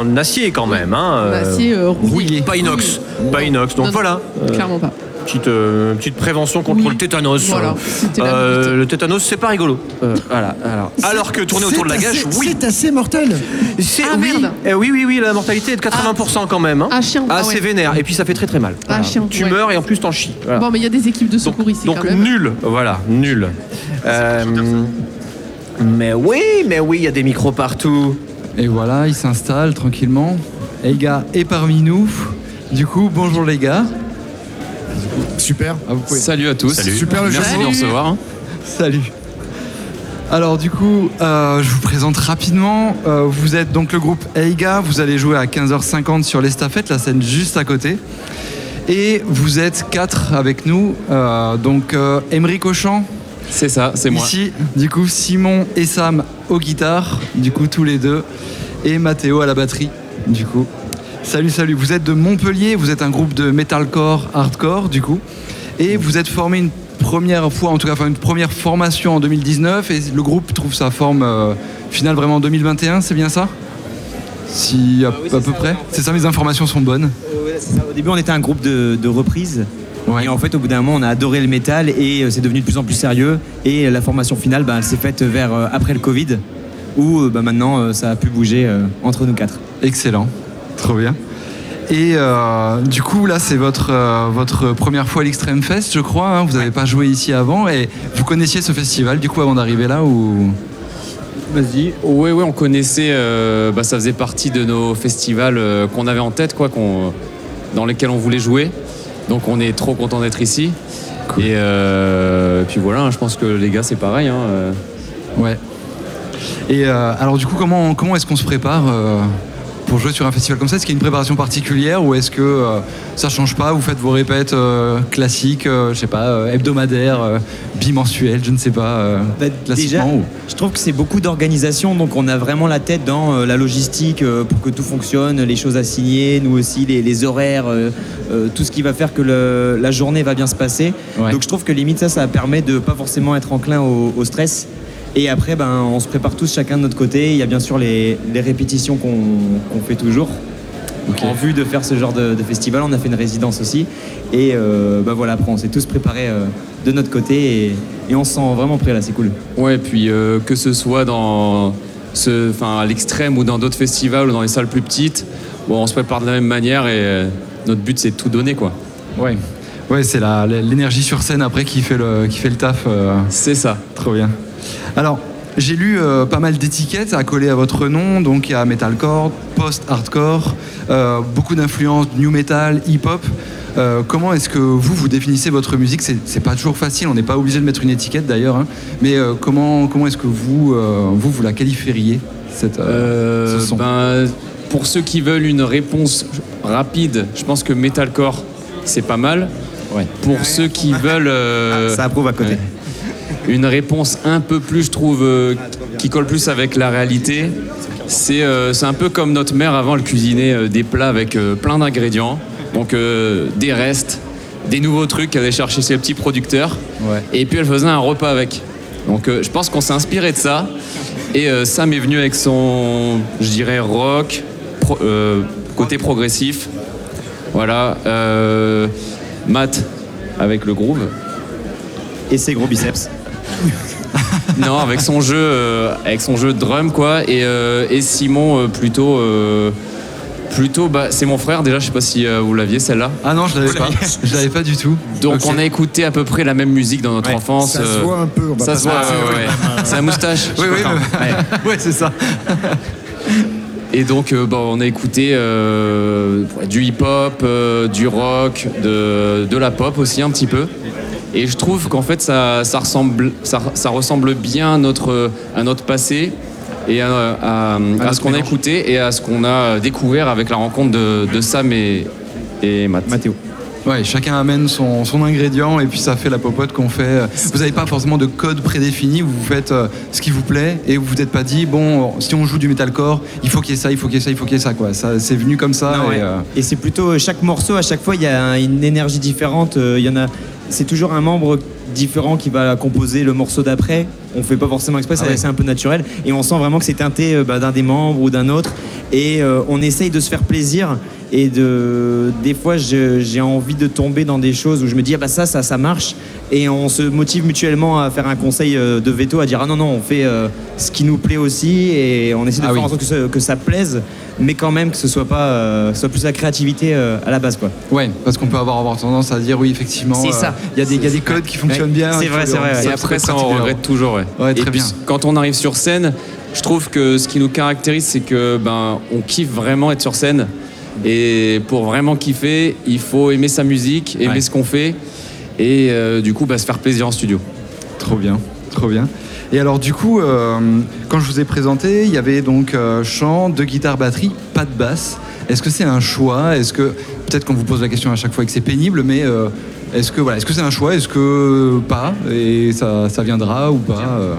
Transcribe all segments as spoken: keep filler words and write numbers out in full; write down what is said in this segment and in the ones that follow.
en acier quand même. Hein, en acier euh, rouillé. rouillé. Pas inox. Rouillé. Pas inox. Donc non, voilà. Clairement pas. Petite, euh, petite prévention contre oui. le tétanos. Voilà, euh, le tétanos, c'est pas rigolo. Euh, voilà. Alors, alors que tourner autour de la gâche, assez, oui. C'est assez mortel. C'est, ah oui, merde. Eh, oui, oui, oui, la mortalité est de quatre-vingts pour cent quand même. Hein. Ah, chiant. Ah, ah, c'est ouais. vénère. Et puis ça fait très très mal. Ah, Voilà. chiant. Tu ouais. meurs et en plus t'en chies. Voilà. Bon, mais il y a des équipes de secours donc, ici donc quand même. nul. Voilà, nul. Euh, mais oui, mais oui, il y a des micros partout. Et voilà, il s'installe tranquillement. Eiga est parmi nous. Du coup, bonjour les gars. Super. Ah, vous pouvez... Salut à tous. Salut. Super le jeu. Merci de nous recevoir. Hein. Salut. Alors du coup, euh, je vous présente rapidement. Euh, vous êtes donc le groupe Eiga. Vous allez jouer à quinze heures cinquante sur l'Estafette, la scène juste à côté. Et vous êtes quatre avec nous. Euh, donc euh, Émeric au chant. C'est ça, c'est moi. Ici, du coup, Simon et Sam aux guitares, du coup, tous les deux. Et Mathéo à la batterie, du coup. Salut, salut. Vous êtes de Montpellier, vous êtes un groupe de metalcore, hardcore, du coup. Et vous êtes formé une première fois, en tout cas, enfin, une première formation en deux mille dix-neuf. Et le groupe trouve sa forme euh, finale vraiment en deux mille vingt et un, c'est bien ça? Si, à, Ah oui, à peu ça, près. ouais, en fait. C'est ça, mes informations sont bonnes. Euh, ouais, c'est ça. Au début, on était un groupe de, de reprises. Ouais. Et en fait, au bout d'un moment, on a adoré le métal et euh, c'est devenu de plus en plus sérieux. Et la formation finale, bah, elle s'est faite vers euh, après le Covid, où euh, bah, maintenant, euh, ça a pu bouger euh, entre nous quatre. Excellent, trop bien. Et euh, du coup, là, c'est votre, euh, votre première fois à l'Extreme Fest, je crois. Hein. Vous n'avez pas joué ici avant. Et vous connaissiez ce festival, du coup, avant d'arriver là ou... Vas-y. Oui, oui, on connaissait. Euh, bah, ça faisait partie de nos festivals euh, qu'on avait en tête, quoi, qu'on, dans lesquels on voulait jouer. Donc, on est trop content d'être ici. Cool. Et euh, puis voilà, hein, je pense que les gars, c'est pareil. Hein, euh. Ouais. Et euh, alors, du coup, comment, comment est-ce qu'on se prépare euh, pour jouer sur un festival comme ça? Est-ce qu'il y a une préparation particulière ou est-ce que euh, ça change pas? Vous faites vos répètes euh, classiques, euh, je sais pas, euh, hebdomadaires, euh, bimensuelles, je ne sais pas, euh, Bah, classiquement déjà, ou... je trouve que c'est beaucoup d'organisation, donc on a vraiment la tête dans euh, la logistique euh, pour que tout fonctionne, les choses à signer, nous aussi, les, les horaires, euh, euh, tout ce qui va faire que le, la journée va bien se passer. Ouais. Donc je trouve que limite ça, ça permet de pas forcément être enclin au, au stress. Et après, ben, on se prépare tous chacun de notre côté. Il y a bien sûr les, les répétitions qu'on qu'on fait toujours. Okay. En vue de faire ce genre de, de festival, on a fait une résidence aussi. Et euh, ben voilà, après, on s'est tous préparés euh, de notre côté et, et on se sent vraiment prêt là, c'est cool. Ouais, puis euh, que ce soit dans ce, enfin, à l'Extrême ou dans d'autres festivals ou dans les salles plus petites, bon, on se prépare de la même manière et euh, notre but, c'est de tout donner, quoi. Ouais. Ouais, c'est la, l'énergie sur scène après qui fait le, qui fait le taf. Euh... C'est ça. Trop bien. Alors, j'ai lu euh, pas mal d'étiquettes à coller à votre nom. Donc, il y a metalcore, post-hardcore, euh, beaucoup d'influences new metal, hip-hop. Euh, comment est-ce que vous, vous définissez votre musique? c'est, c'est pas toujours facile, on n'est pas obligé de mettre une étiquette d'ailleurs. Hein. Mais euh, comment, comment est-ce que vous, euh, vous, vous la qualifieriez, cette, euh, Euh, ce son? ben, pour ceux qui veulent une réponse rapide, je pense que metalcore, c'est pas mal. Ouais. Pour ceux qui veulent euh, Ça approuve à côté. une réponse un peu plus, je trouve, euh, qui colle plus avec la réalité, c'est, euh, c'est un peu comme notre mère avant, elle cuisinait euh, des plats avec euh, plein d'ingrédients, donc euh, des restes, des nouveaux trucs qu'elle allait chercher chez les petits producteurs, Ouais. et puis elle faisait un repas avec. Donc euh, je pense qu'on s'est inspiré de ça, et euh, Sam est venu avec son, je dirais, rock, pro, euh, côté progressif, voilà, euh, Matt avec le groove. Et ses gros biceps. Non, avec son jeu, euh, avec son jeu de drum, quoi. Et, euh, et Simon, euh, plutôt, euh, plutôt, bah, c'est mon frère. Déjà, je sais pas si euh, vous l'aviez celle-là. Ah non, je l'avais pas. Je l'avais pas du tout. Donc, Ok. on a écouté à peu près la même musique dans notre Ouais, enfance. Ça se euh, voit un peu. On va Ça pas se voit, mentir, ouais, quand ouais. même. C'est la moustache. Oui, je oui, suis content. mais- ouais, c'est ça. Et donc, euh, bon, on a écouté euh, du hip-hop, euh, du rock, de, de la pop aussi un petit peu. Et je trouve qu'en fait, ça, ça, ressemble, ça, ça ressemble bien à notre, à notre passé et à, à, à ce qu'on a écouté et à ce qu'on a découvert avec la rencontre de, de Sam et, et Matt. Mathéo. Ouais, chacun amène son, son ingrédient et puis ça fait la popote qu'on fait. Vous n'avez pas forcément de code prédéfini, vous faites euh, ce qui vous plaît et vous vous êtes pas dit, bon, si on joue du metalcore, il faut qu'il y ait ça, il faut qu'il y ait ça, il faut qu'il y ait ça, quoi. Ça, c'est venu comme ça. Non, et, ouais. euh, Et c'est plutôt chaque morceau, à chaque fois, il y a une énergie différente. Il y en a. c'est toujours un membre différent qui va composer le morceau d'après. On fait pas forcément exprès, Ah c'est ouais. c'est un peu naturel. Et on sent vraiment que c'est teinté euh, bah, d'un des membres ou d'un autre. Et euh, on essaye de se faire plaisir. Et de, des fois, je- j'ai envie de tomber dans des choses où je me dis, ah bah ça, ça, ça marche. Et on se motive mutuellement à faire un conseil euh, de veto, à dire, ah non, non, on fait euh, ce qui nous plaît aussi. Et on essaie de Ah faire oui. en sorte que, ça- que ça plaise, mais quand même que ce soit pas, euh, que ce soit plus la créativité euh, à la base, quoi. Ouais, parce qu'on peut avoir, avoir tendance à dire oui, effectivement. C'est euh, ça. Il y a des, il y a des codes qui fonctionnent Ouais. bien. C'est il faut vrai, les c'est vrai, rendre- ouais. Et après, ça, on particulièrement. regrette toujours, ouais. Ouais, Et très puis, bien. quand on arrive sur scène, je trouve que ce qui nous caractérise, c'est que ben, on kiffe vraiment être sur scène. Et pour vraiment kiffer, il faut aimer sa musique, aimer Ouais. ce qu'on fait, et euh, du coup, bah, se faire plaisir en studio. Trop bien, trop bien. Et alors du coup, euh, quand je vous ai présenté, il y avait donc euh, chant, deux guitares, batterie, pas de basse. Est-ce que c'est un choix? Est-ce que peut-être qu'on vous pose la question à chaque fois et que c'est pénible, mais euh, est-ce que voilà, est-ce que c'est un choix? Est-ce que pas? Et ça, ça viendra ou pas euh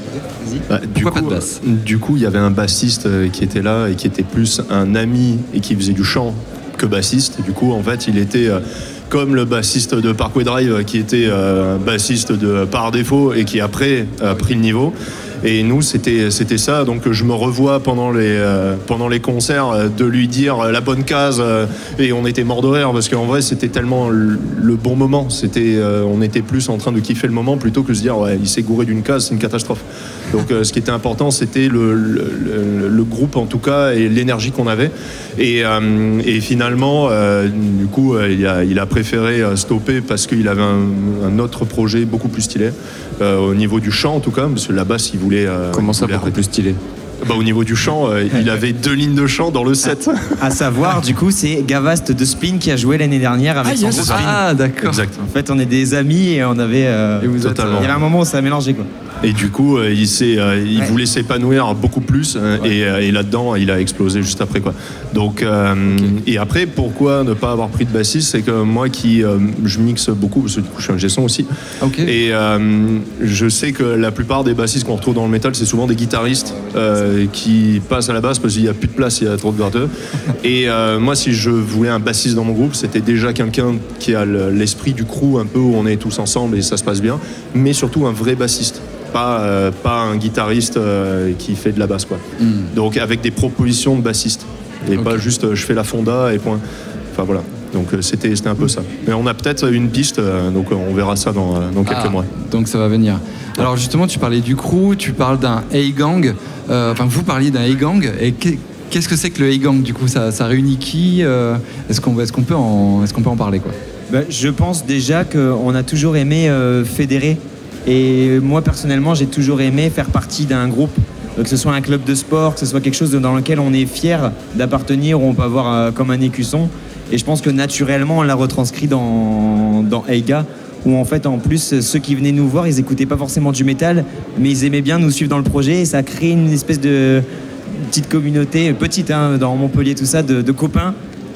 Bah, du, Pourquoi coup, pas de basse euh, du coup, il y avait un bassiste euh, qui était là et qui était plus un ami et qui faisait du chant que bassiste. Du coup, en fait, il était euh, comme le bassiste de Parkway Drive euh, qui était euh, bassiste de, par défaut et qui après a pris le niveau. Et nous, c'était c'était ça. Donc, je me revois pendant les, euh, pendant les concerts euh, de lui dire euh, la bonne case. euh, et on était mort de rire parce qu'en vrai, c'était tellement le, le bon moment. C'était, euh, on était plus en train de kiffer le moment plutôt que de se dire ouais, il s'est gouré d'une case, c'est une catastrophe. Donc, euh, ce qui était important, c'était le, le, le- le groupe en tout cas et l'énergie qu'on avait. Et, euh, et finalement, euh, du coup, euh, il, a, il a préféré euh, stopper parce qu'il avait un, un autre projet beaucoup plus stylé. Euh, au niveau du chant en tout cas, parce que la basse il voulait. euh, Comment il ça, voulait beaucoup arrêter. plus stylé? Bah, au niveau du chant, euh, il avait deux lignes de chant dans le set. À savoir, du coup, c'est Gavast de Spin qui a joué l'année dernière avec Ah, son yes. groupe Spin. Ah d'accord. Exact. En fait, on est des amis et on avait. euh, Et vous êtes, Totalement. il y avait un moment où ça a mélangé, quoi. Et du coup, euh, il, s'est, euh, il Ouais. voulait s'épanouir beaucoup plus. euh, et, euh, et là-dedans, il a explosé juste après. Quoi. Donc, euh, Et après, pourquoi ne pas avoir pris de bassiste? C'est que moi, qui, euh, je mixe beaucoup, parce que du coup, je suis un G-son aussi. Ok. Et euh, je sais que la plupart des bassistes qu'on retrouve dans le métal, c'est souvent des guitaristes euh, qui passent à la basse parce qu'il n'y a plus de place, il y a trop de gratteux. Et euh, moi, si je voulais un bassiste dans mon groupe, c'était déjà quelqu'un qui a le- l'esprit du crew, un peu où on est tous ensemble et ça se passe bien, mais surtout un vrai bassiste. Pas, euh, pas un guitariste euh, qui fait de la basse. Quoi. Donc avec des propositions de bassiste. Et Ok. pas juste euh, je fais la fonda et point. Enfin voilà. Donc euh, c'était c'était un peu ça. Mais on a peut-être une piste, euh, donc euh, on verra ça dans, euh, dans quelques Ah, mois. Donc ça va venir. Alors justement, tu parlais du crew, tu parles d'un A-gang. Euh, Enfin, vous parliez d'un A-gang. Et qu'est- qu'est-ce que c'est que le A-gang du coup, ça, ça réunit qui euh, Est-ce qu'on est-ce qu'on peut en est-ce qu'on peut en parler quoi? Bah, je pense déjà qu'on a toujours aimé euh, fédérer. Et moi, personnellement, j'ai toujours aimé faire partie d'un groupe, euh, que ce soit un club de sport, que ce soit quelque chose dans lequel on est fier d'appartenir, où on peut avoir euh, comme un écusson. Et je pense que naturellement, on l'a retranscrit dans, dans Eiga, où en fait, en plus, ceux qui venaient nous voir, ils écoutaient pas forcément du métal, mais ils aimaient bien nous suivre dans le projet. Et ça a créé une espèce de petite communauté, petite, hein, dans Montpellier, tout ça, de, de copains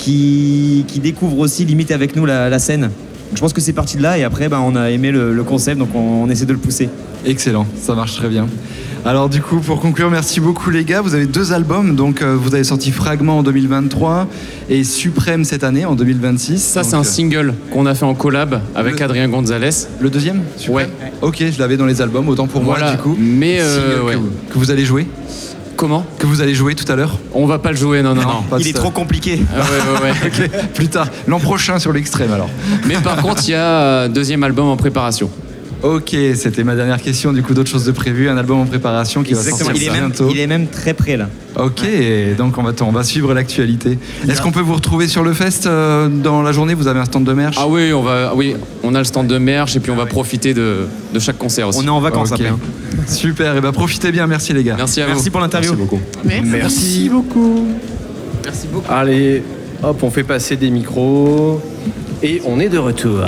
qui, qui découvrent aussi limite avec nous la, la scène. Donc, je pense que c'est parti de là et après bah, on a aimé le, le concept donc on, on essaie de le pousser. Excellent, ça marche très bien. Alors du coup, pour conclure, merci beaucoup les gars. Vous avez deux albums, donc euh, vous avez sorti Fragment en deux mille vingt-trois et Suprême cette année en deux mille vingt-six. Ça, c'est Donc, un single qu'on a fait en collab avec Le- Adrien Gonzalez. euh, Le deuxième Suprême Ouais. Ok, je l'avais dans les albums, autant pour Voilà. moi du coup. Mais, euh, Single ouais. que, vous, que vous allez jouer Comment? Que vous allez jouer tout à l'heure On va pas le jouer, non, non, non. pas de Il est ça. trop compliqué. Ah ouais, ouais, ouais. Ok, plus tard. L'an prochain sur l'extrême alors. Mais par contre, il y a un deuxième album en préparation. Ok, c'était ma dernière question. Du coup, d'autres choses de prévues. Un album en préparation qui va Exactement. sortir Il est, même, bientôt. il est même très près là. Ok, donc on va, on va suivre l'actualité. Est-ce qu'on peut vous retrouver sur le fest euh, dans la journée? Vous avez un stand de merch? Ah oui, on va, oui, on a le stand de merch et puis on va profiter de, de chaque concert aussi. On est en vacances Ok. après. hein. Super, et bah profitez bien, merci les gars. Merci à vous. Merci pour l'interview. Merci beaucoup. Merci, beaucoup. Allez, hop, on fait passer des micros. Et on est de retour.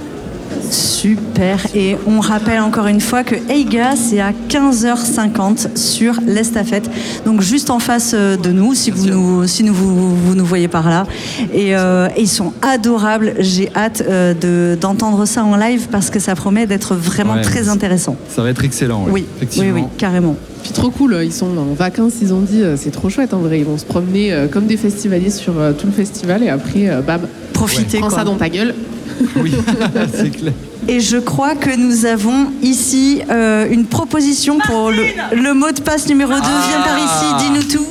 Super. Et on rappelle encore une fois que Eiga, c'est à quinze heures cinquante sur l'Estafette. Donc juste en face euh, de nous, si vous nous, si nous, vous, vous nous voyez par là. Et, euh, et ils sont adorables. J'ai hâte euh, de, d'entendre ça en live parce que ça promet d'être vraiment Ouais, très c'est- intéressant. Ça va être excellent. Oui, oui, effectivement. oui, carrément. Puis trop cool, ils sont en vacances, ils ont dit, euh, c'est trop chouette en vrai. Ils vont se promener euh, comme des festivaliers sur euh, tout le festival et après, euh, bam, Profitez prends quoi. ça dans ta gueule. Oui, c'est clair. Et je crois que nous avons ici euh, une proposition pour le, le mot de passe numéro deux. Ah. Viens par ici, dis-nous tout.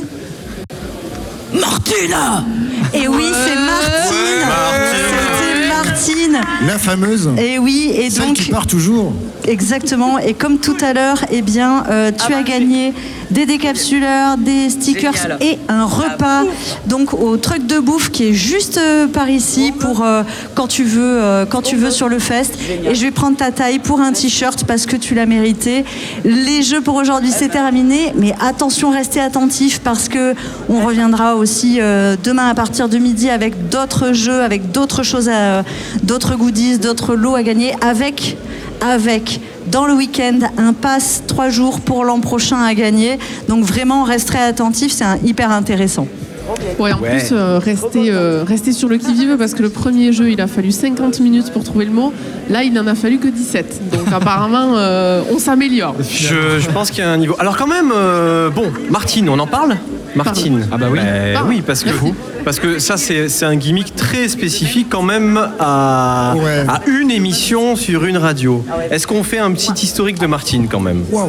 Martine. Et oui, c'est Martine. Ouais, Martine. Martine. La fameuse. Et oui, et celle donc. qui part toujours. Exactement. Et comme tout à l'heure, eh bien, euh, tu as gagné des décapsuleurs, des stickers Génial. Et un repas. Donc au truc de bouffe qui est juste euh, par ici pour euh, quand tu veux, euh, quand tu veux sur le fest. Génial. Et je vais prendre ta taille pour un t-shirt parce que tu l'as mérité. Les jeux pour aujourd'hui c'est terminé, mais attention, restez attentifs parce que on reviendra aussi euh, demain à partir de midi avec d'autres jeux, avec d'autres choses, à, d'autres goodies, d'autres lots à gagner, avec avec dans le week-end un pass trois jours pour l'an prochain à gagner. Donc vraiment, resterez attentifs, c'est un, hyper intéressant. Ouais, en ouais. plus, euh, restez, euh, restez sur le qui-vive parce que le premier jeu, il a fallu cinquante minutes pour trouver le mot. Là, il n'en a fallu que dix-sept. Donc apparemment, euh, on s'améliore. Je, je pense qu'il y a un niveau. Alors quand même, euh, bon, Martine, on en parle ? Martine. Ah bah oui. Euh, oui, parce que parce que ça c'est c'est un gimmick très spécifique quand même à ouais. à une émission sur une radio. Est-ce qu'on fait un petit historique de Martine quand même ? Waouh.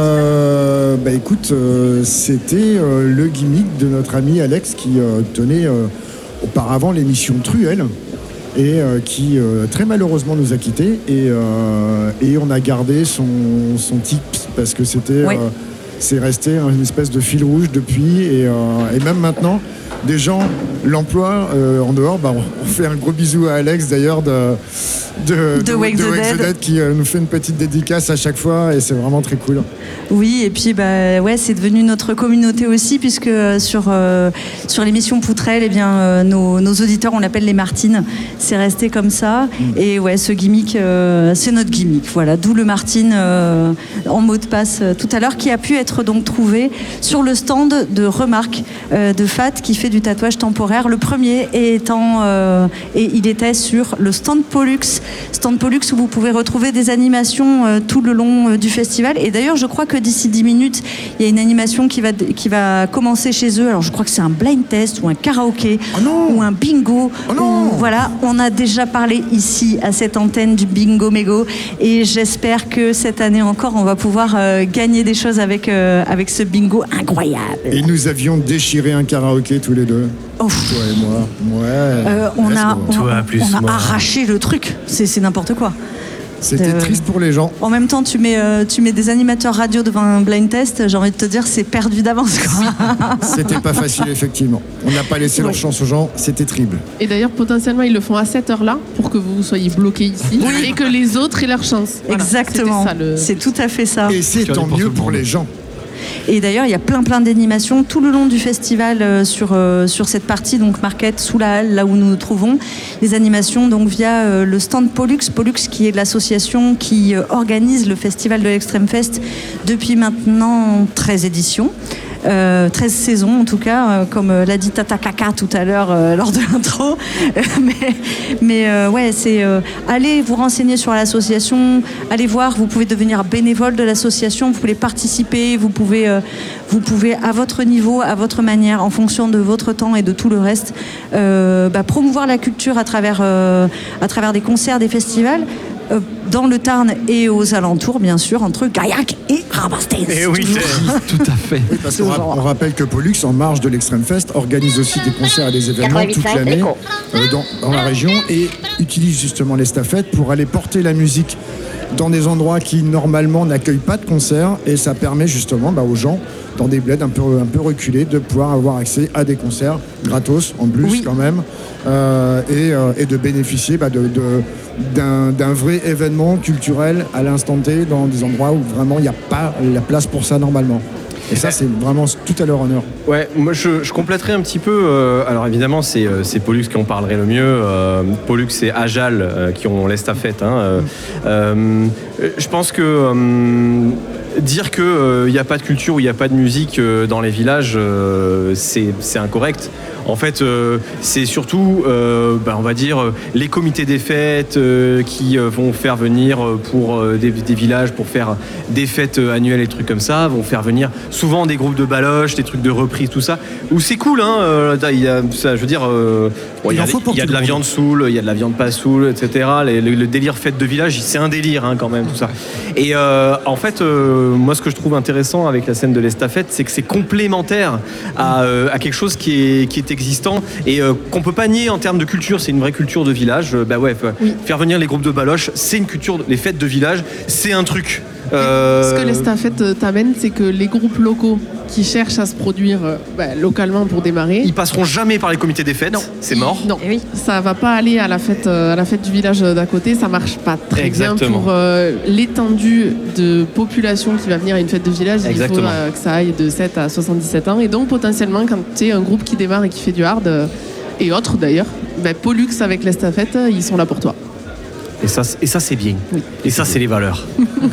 Euh, bah écoute, euh, c'était euh, le gimmick de notre ami Alex qui euh, tenait euh, auparavant l'émission Truelle et euh, qui euh, très malheureusement nous a quittés et euh, et on a gardé son son tips parce que c'était oui. euh, c'est resté une espèce de fil rouge depuis et, euh, et même maintenant des gens l'emploient euh, en dehors. Bah, on fait un gros bisou à Alex d'ailleurs de, de, de, de Wake the, the Dead, Dead qui euh, nous fait une petite dédicace à chaque fois et c'est vraiment très cool. Oui, et puis bah, ouais, c'est devenu notre communauté aussi puisque euh, sur, euh, sur l'émission Poutrelle, eh bien, euh, nos, nos auditeurs, on l'appelle les Martines. C'est resté comme ça. Mm. Et ouais, ce gimmick, euh, c'est notre gimmick. Voilà, d'où le Martine euh, en mot de passe euh, tout à l'heure qui a pu être donc trouvé sur le stand de Remarque euh, de Fat qui fait du tatouage temporaire. Le premier étant, euh, et il était sur le stand Pollux. Stand Pollux où vous pouvez retrouver des animations euh, tout le long euh, du festival. Et d'ailleurs, je crois que d'ici dix minutes, il y a une animation qui va, qui va commencer chez eux. Alors, je crois que c'est un blind test ou un karaoké oh ou un bingo. Oh non. Où, voilà, on a déjà parlé ici à cette antenne du bingo mégo. Et j'espère que cette année encore, on va pouvoir euh, gagner des choses avec, euh, avec ce bingo incroyable. Et nous avions déchiré un karaoké tous les deux. Oh. Toi et moi. Ouais. Euh, on a, on, Toi plus on a moi. arraché le truc. C'est, c'est n'importe quoi. C'était euh, triste pour les gens. En même temps, tu mets, euh, tu mets des animateurs radio devant un blind test, j'ai envie de te dire, c'est perdu d'avance, quoi. C'était pas facile, effectivement. On n'a pas laissé leur chance aux gens, c'était terrible. Et d'ailleurs, potentiellement, ils le font à cette heure-là pour que vous soyez bloqués ici oui. et que les autres aient leur chance. Voilà. Exactement. Ça, le... C'est tout à fait ça. Et c'est tant mieux pour les gens. Et d'ailleurs, il y a plein plein d'animations tout le long du festival euh, sur, euh, sur cette partie, donc Marquette, sous la halle, là où nous nous trouvons. Les animations donc via euh, le stand Pollux, Pollux qui est l'association qui euh, organise le festival de l'Extrême Fest depuis maintenant treize éditions. Euh, treize saisons en tout cas, euh, comme euh, l'a dit Tata Kaka tout à l'heure euh, lors de l'intro. mais mais euh, ouais, c'est euh, allez vous renseigner sur l'association, allez voir, vous pouvez devenir bénévole de l'association, vous pouvez participer, vous pouvez, euh, vous pouvez à votre niveau, à votre manière, en fonction de votre temps et de tout le reste, euh, bah, promouvoir la culture à travers, euh, à travers des concerts, des festivals. Dans le Tarn et aux alentours, bien sûr, entre Gaillac et Rabastens. Et oui, tout à fait. Oui, parce qu'on ra- on rappelle que Pollux, en marge de l'Extrême Fest, organise aussi des concerts et des événements toute l'année euh, dans, dans la région et utilise justement l'estafette pour aller porter la musique dans des endroits qui normalement n'accueillent pas de concerts et ça permet justement bah, aux gens dans des bleds un peu, un peu reculés de pouvoir avoir accès à des concerts gratos en plus oui. quand même euh, et, euh, et de bénéficier bah, de, de, d'un, d'un vrai événement culturel à l'instant T dans des endroits où vraiment il n'y a pas la place pour ça normalement. Et ça, c'est vraiment tout à leur honneur. Ouais, moi je, je compléterai un petit peu. Euh, alors évidemment, c'est, c'est Pollux qui en parlerait le mieux. Euh, Pollux et Ajal euh, qui ont l'estafette. Hein, euh, mmh. euh, je pense que euh, dire qu'il n'y euh, a pas de culture ou il n'y a pas de musique euh, dans les villages, euh, c'est, c'est incorrect. En fait, euh, c'est surtout, euh, bah, on va dire, euh, les comités des fêtes euh, qui euh, vont faire venir euh, pour euh, des, des villages, pour faire des fêtes euh, annuelles et trucs comme ça, vont faire venir souvent des groupes de baloches, des trucs de reprise, tout ça. Où c'est cool, hein. Euh, y a, ça, je veux dire, euh, bon, il y a, il y a de la viande saoule, il y a de la viande pas saoule, et cetera. Les, le, le délire fête de village, c'est un délire, hein, quand même, tout ça. Et euh, en fait, euh, moi, ce que je trouve intéressant avec la scène de l'estafette, c'est que c'est complémentaire à, euh, à quelque chose qui est, qui est existant et euh, qu'on peut pas nier en termes de culture. C'est une vraie culture de village. Euh, bah ouais, oui. Faire venir les groupes de baloches, c'est une culture. Les fêtes de village, c'est un truc. Euh... Ce que l'estafette t'amène, c'est que les groupes locaux qui cherchent à se produire bah, localement pour démarrer, ils passeront jamais par les comités des fêtes. Non. C'est mort. Non, et oui. Ça va pas aller à la fête, à la fête du village d'à côté. Ça marche pas très Exactement. bien pour euh, l'étendue de population qui va venir à une fête de village. Exactement. Il faut euh, que ça aille de sept à soixante-dix-sept ans. Et donc potentiellement, quand tu es un groupe qui démarre et qui fait du hard euh, et autres d'ailleurs, bah, Pollux avec l'estafette, ils sont là pour toi. Et ça, et ça c'est bien. Oui. Et ça, c'est les valeurs.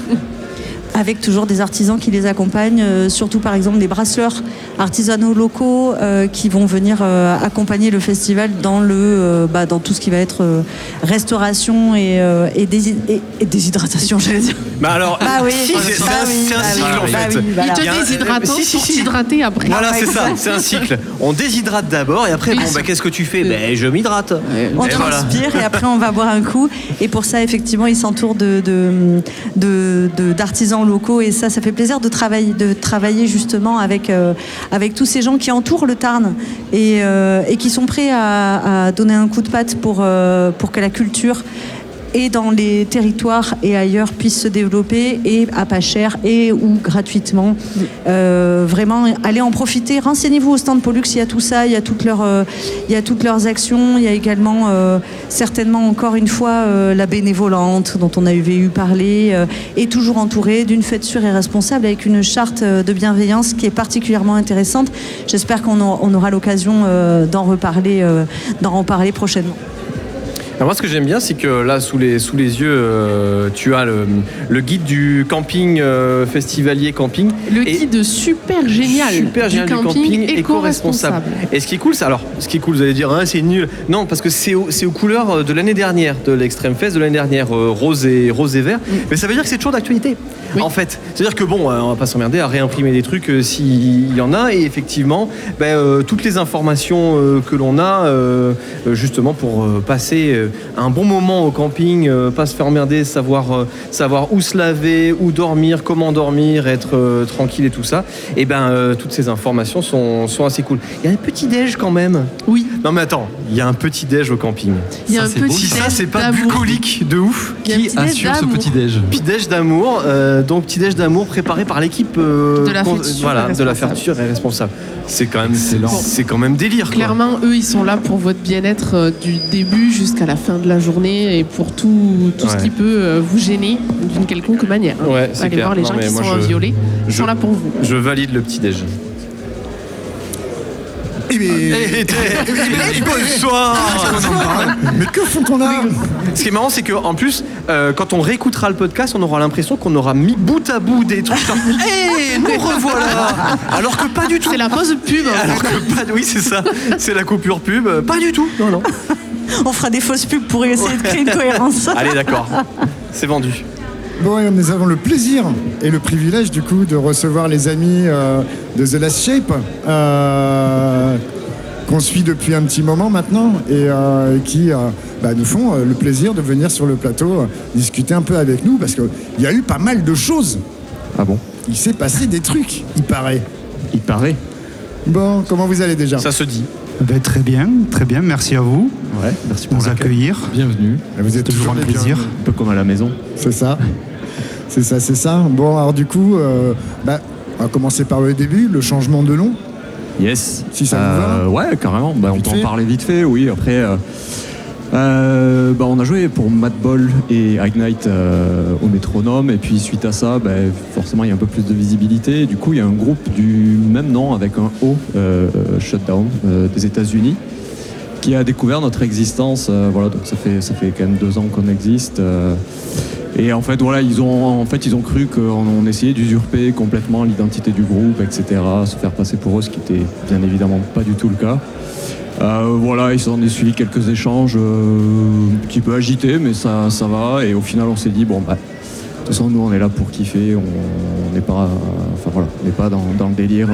Avec toujours des artisans qui les accompagnent, euh, surtout par exemple des brasseurs artisanaux locaux euh, qui vont venir euh, accompagner le festival dans, le, euh, bah, dans tout ce qui va être euh, restauration et, euh, et, dési- et, et déshydratation, j'allais dire. Bah alors, bah oui, si, c'est, bah c'est, oui, c'est un bah cycle oui, en fait. Bah oui, voilà. Ils te déshydratent si, si, pour si. t'hydrater après. Voilà, c'est ça, c'est un cycle. On déshydrate d'abord et après, bon, bah, qu'est-ce que tu fais ? Ben, je m'hydrate. On et transpire voilà. Et après on va boire un coup. Et pour ça, effectivement, ils s'entourent de, de, de, de, d'artisans locaux et ça, ça fait plaisir de travailler, de travailler justement avec, euh, avec tous ces gens qui entourent le Tarn et, euh, et qui sont prêts à, à donner un coup de patte pour, euh, pour que la culture et dans les territoires et ailleurs puissent se développer et à pas cher et ou gratuitement. Euh, vraiment, allez en profiter. Renseignez-vous au stand Pollux, il y a tout ça, il y a toutes leurs, euh, il y a toutes leurs actions. Il y a également euh, certainement encore une fois euh, la bénévolente dont on avait eu parler euh, et toujours entourée d'une fête sûre et responsable avec une charte de bienveillance qui est particulièrement intéressante. J'espère qu'on aura, on aura l'occasion euh, d'en reparler, euh, d'en reparler prochainement. Alors moi, ce que j'aime bien, c'est que là, sous les, sous les yeux, euh, tu as le, le guide du camping euh, festivalier camping. Le guide et super génial, super du, génial camping du camping éco-responsable. Et ce qui est cool, c'est, alors, ce qui est cool, vous allez dire, hein, c'est nul. Non, parce que c'est, au, c'est aux couleurs de l'année dernière, de l'Extreme Fest de l'année dernière, euh, rose, et, rose et vert. Mm. Mais ça veut dire que c'est toujours d'actualité, oui. En fait. C'est-à-dire que bon, euh, on va pas s'emmerder à réimprimer des trucs euh, s'il y en a. Et effectivement, ben, euh, toutes les informations euh, que l'on a, euh, justement, pour euh, passer... Euh, un bon moment au camping, euh, pas se faire emmerder, savoir, euh, savoir où se laver, où dormir, comment dormir, être euh, tranquille et tout ça, et ben euh, toutes ces informations sont, sont assez cool. Il y a un petit déj quand même. Oui. Non mais attends, il y a un petit déj au camping. Il y a ça, un petit si déj ça c'est pas d'amour. bucolique de ouf. Qui assure ce petit déj ? Petit déj d'amour, euh, donc petit déj d'amour préparé par l'équipe euh, de la fête sûre voilà, de la fête sûre et responsable. C'est quand même excellent. C'est quand même délire. Clairement, quoi. Eux, ils sont là pour votre bien-être euh, du début jusqu'à la fin de la journée et pour tout, tout ouais. ce qui peut euh, vous gêner d'une quelconque manière. Hein. Ouais, c'est Allez clair. voir les non, gens qui sont je, inviolés, ils je, sont là pour vous. Je valide le petit déj. Eh bien, eh, eh, bonsoir. Mais que font-on là ? Ce qui est marrant, c'est qu'en plus, euh, quand on réécoutera le podcast, on aura l'impression qu'on aura mis bout à bout des trucs. Hé, nous revoilà. Alors que pas du tout. C'est la pause pub. Alors que pas, oui, c'est ça. C'est la coupure pub. Pas du tout. Non, non. On fera des fausses pubs pour essayer de créer une cohérence. Allez, d'accord. C'est vendu. Bon, et nous avons le plaisir et le privilège du coup de recevoir les amis euh, de The Last Shape euh, qu'on suit depuis un petit moment maintenant et euh, qui euh, bah, nous font euh, le plaisir de venir sur le plateau euh, discuter un peu avec nous parce qu'il y a eu pas mal de choses. Ah bon ? Il s'est passé des trucs, il paraît. Il paraît. Bon, comment vous allez déjà ? Ça se dit. Ben, très bien, très bien, merci à vous. Ouais, merci pour nous accueillir. Bienvenue. Vous êtes toujours un plaisir. Bienvenus. Un peu comme à la maison. C'est ça. C'est ça, c'est ça. Bon, alors du coup, euh, bah, on va commencer par le début, le changement de nom. Yes. Si ça euh, vous va. Ouais, carrément. Bah, on peut fait. en parler vite fait, oui. Après, euh, euh, bah, on a joué pour Madball et Ignite euh, au Métronome. Et puis suite à ça, bah, forcément, il y a un peu plus de visibilité. Et du coup, il y a un groupe du même nom avec un O, euh, Shutdown, euh, des États-Unis, qui a découvert notre existence. Euh, voilà, donc ça fait, ça fait quand même deux ans qu'on existe. Euh, Et en fait, voilà, ils ont, en fait, ils ont cru qu'on on essayait d'usurper complètement l'identité du groupe, et cetera, se faire passer pour eux, ce qui était bien évidemment pas du tout le cas. Euh, voilà, il s'en est suivi quelques échanges euh, un petit peu agités, mais ça, ça va. Et au final, on s'est dit, bon, bah, de toute façon, nous, on est là pour kiffer. On n'est pas, enfin, voilà, on n'est pas dans, dans le délire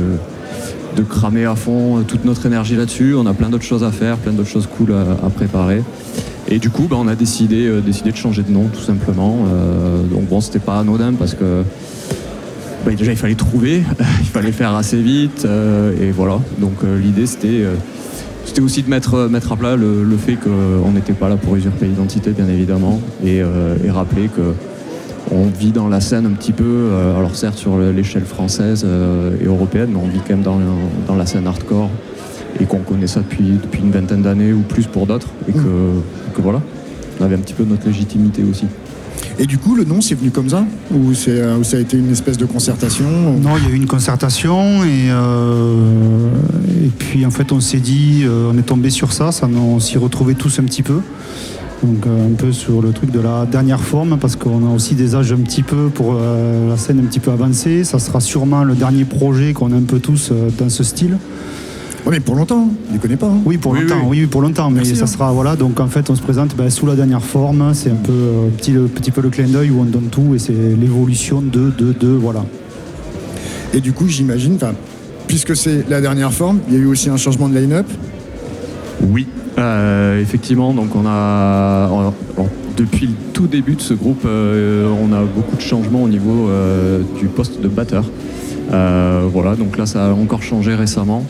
de, de cramer à fond toute notre énergie là-dessus. On a plein d'autres choses à faire, plein d'autres choses cool à, à préparer. Et du coup, bah, on a décidé, euh, décidé de changer de nom, tout simplement. Euh, donc bon, c'était pas anodin parce que bah, déjà, il fallait trouver, il fallait faire assez vite. Euh, et voilà, donc euh, l'idée, c'était... Euh, C'était aussi de mettre, mettre à plat le, le fait qu'on n'était pas là pour usurper l'identité, bien évidemment, et, euh, et rappeler qu'on vit dans la scène un petit peu, euh, alors certes sur l'échelle française euh, et européenne, mais on vit quand même dans, dans la scène hardcore, et qu'on connaît ça depuis, depuis une vingtaine d'années ou plus pour d'autres, et que, mmh. que voilà, on avait un petit peu notre légitimité aussi. Et du coup, le nom, c'est venu comme ça ou, c'est, ou ça a été une espèce de concertation? Non, il y a eu une concertation et, euh, et puis en fait on s'est dit, euh, on est tombé sur ça, ça on s'y retrouvait tous un petit peu. Donc euh, un peu sur le truc de la dernière forme parce qu'on a aussi des âges un petit peu pour euh, la scène un petit peu avancée. Ça sera sûrement le dernier projet qu'on a un peu tous euh, dans ce style. Oui, mais pour longtemps, ne déconnez pas. Hein. Oui, pour oui, longtemps, oui. oui, pour longtemps. Merci, mais ça hein. sera, voilà, donc en fait, on se présente ben, sous la dernière forme. C'est un peu, euh, petit, le, petit peu le clin d'œil où on donne tout et c'est l'évolution de, de, de, voilà. Et du coup, j'imagine, puisque c'est la dernière forme, il y a eu aussi un changement de line-up. Oui, euh, effectivement, donc on a, on, bon, depuis le tout début de ce groupe, euh, on a beaucoup de changements au niveau euh, du poste de batteur. Euh, voilà, donc là, ça a encore changé récemment.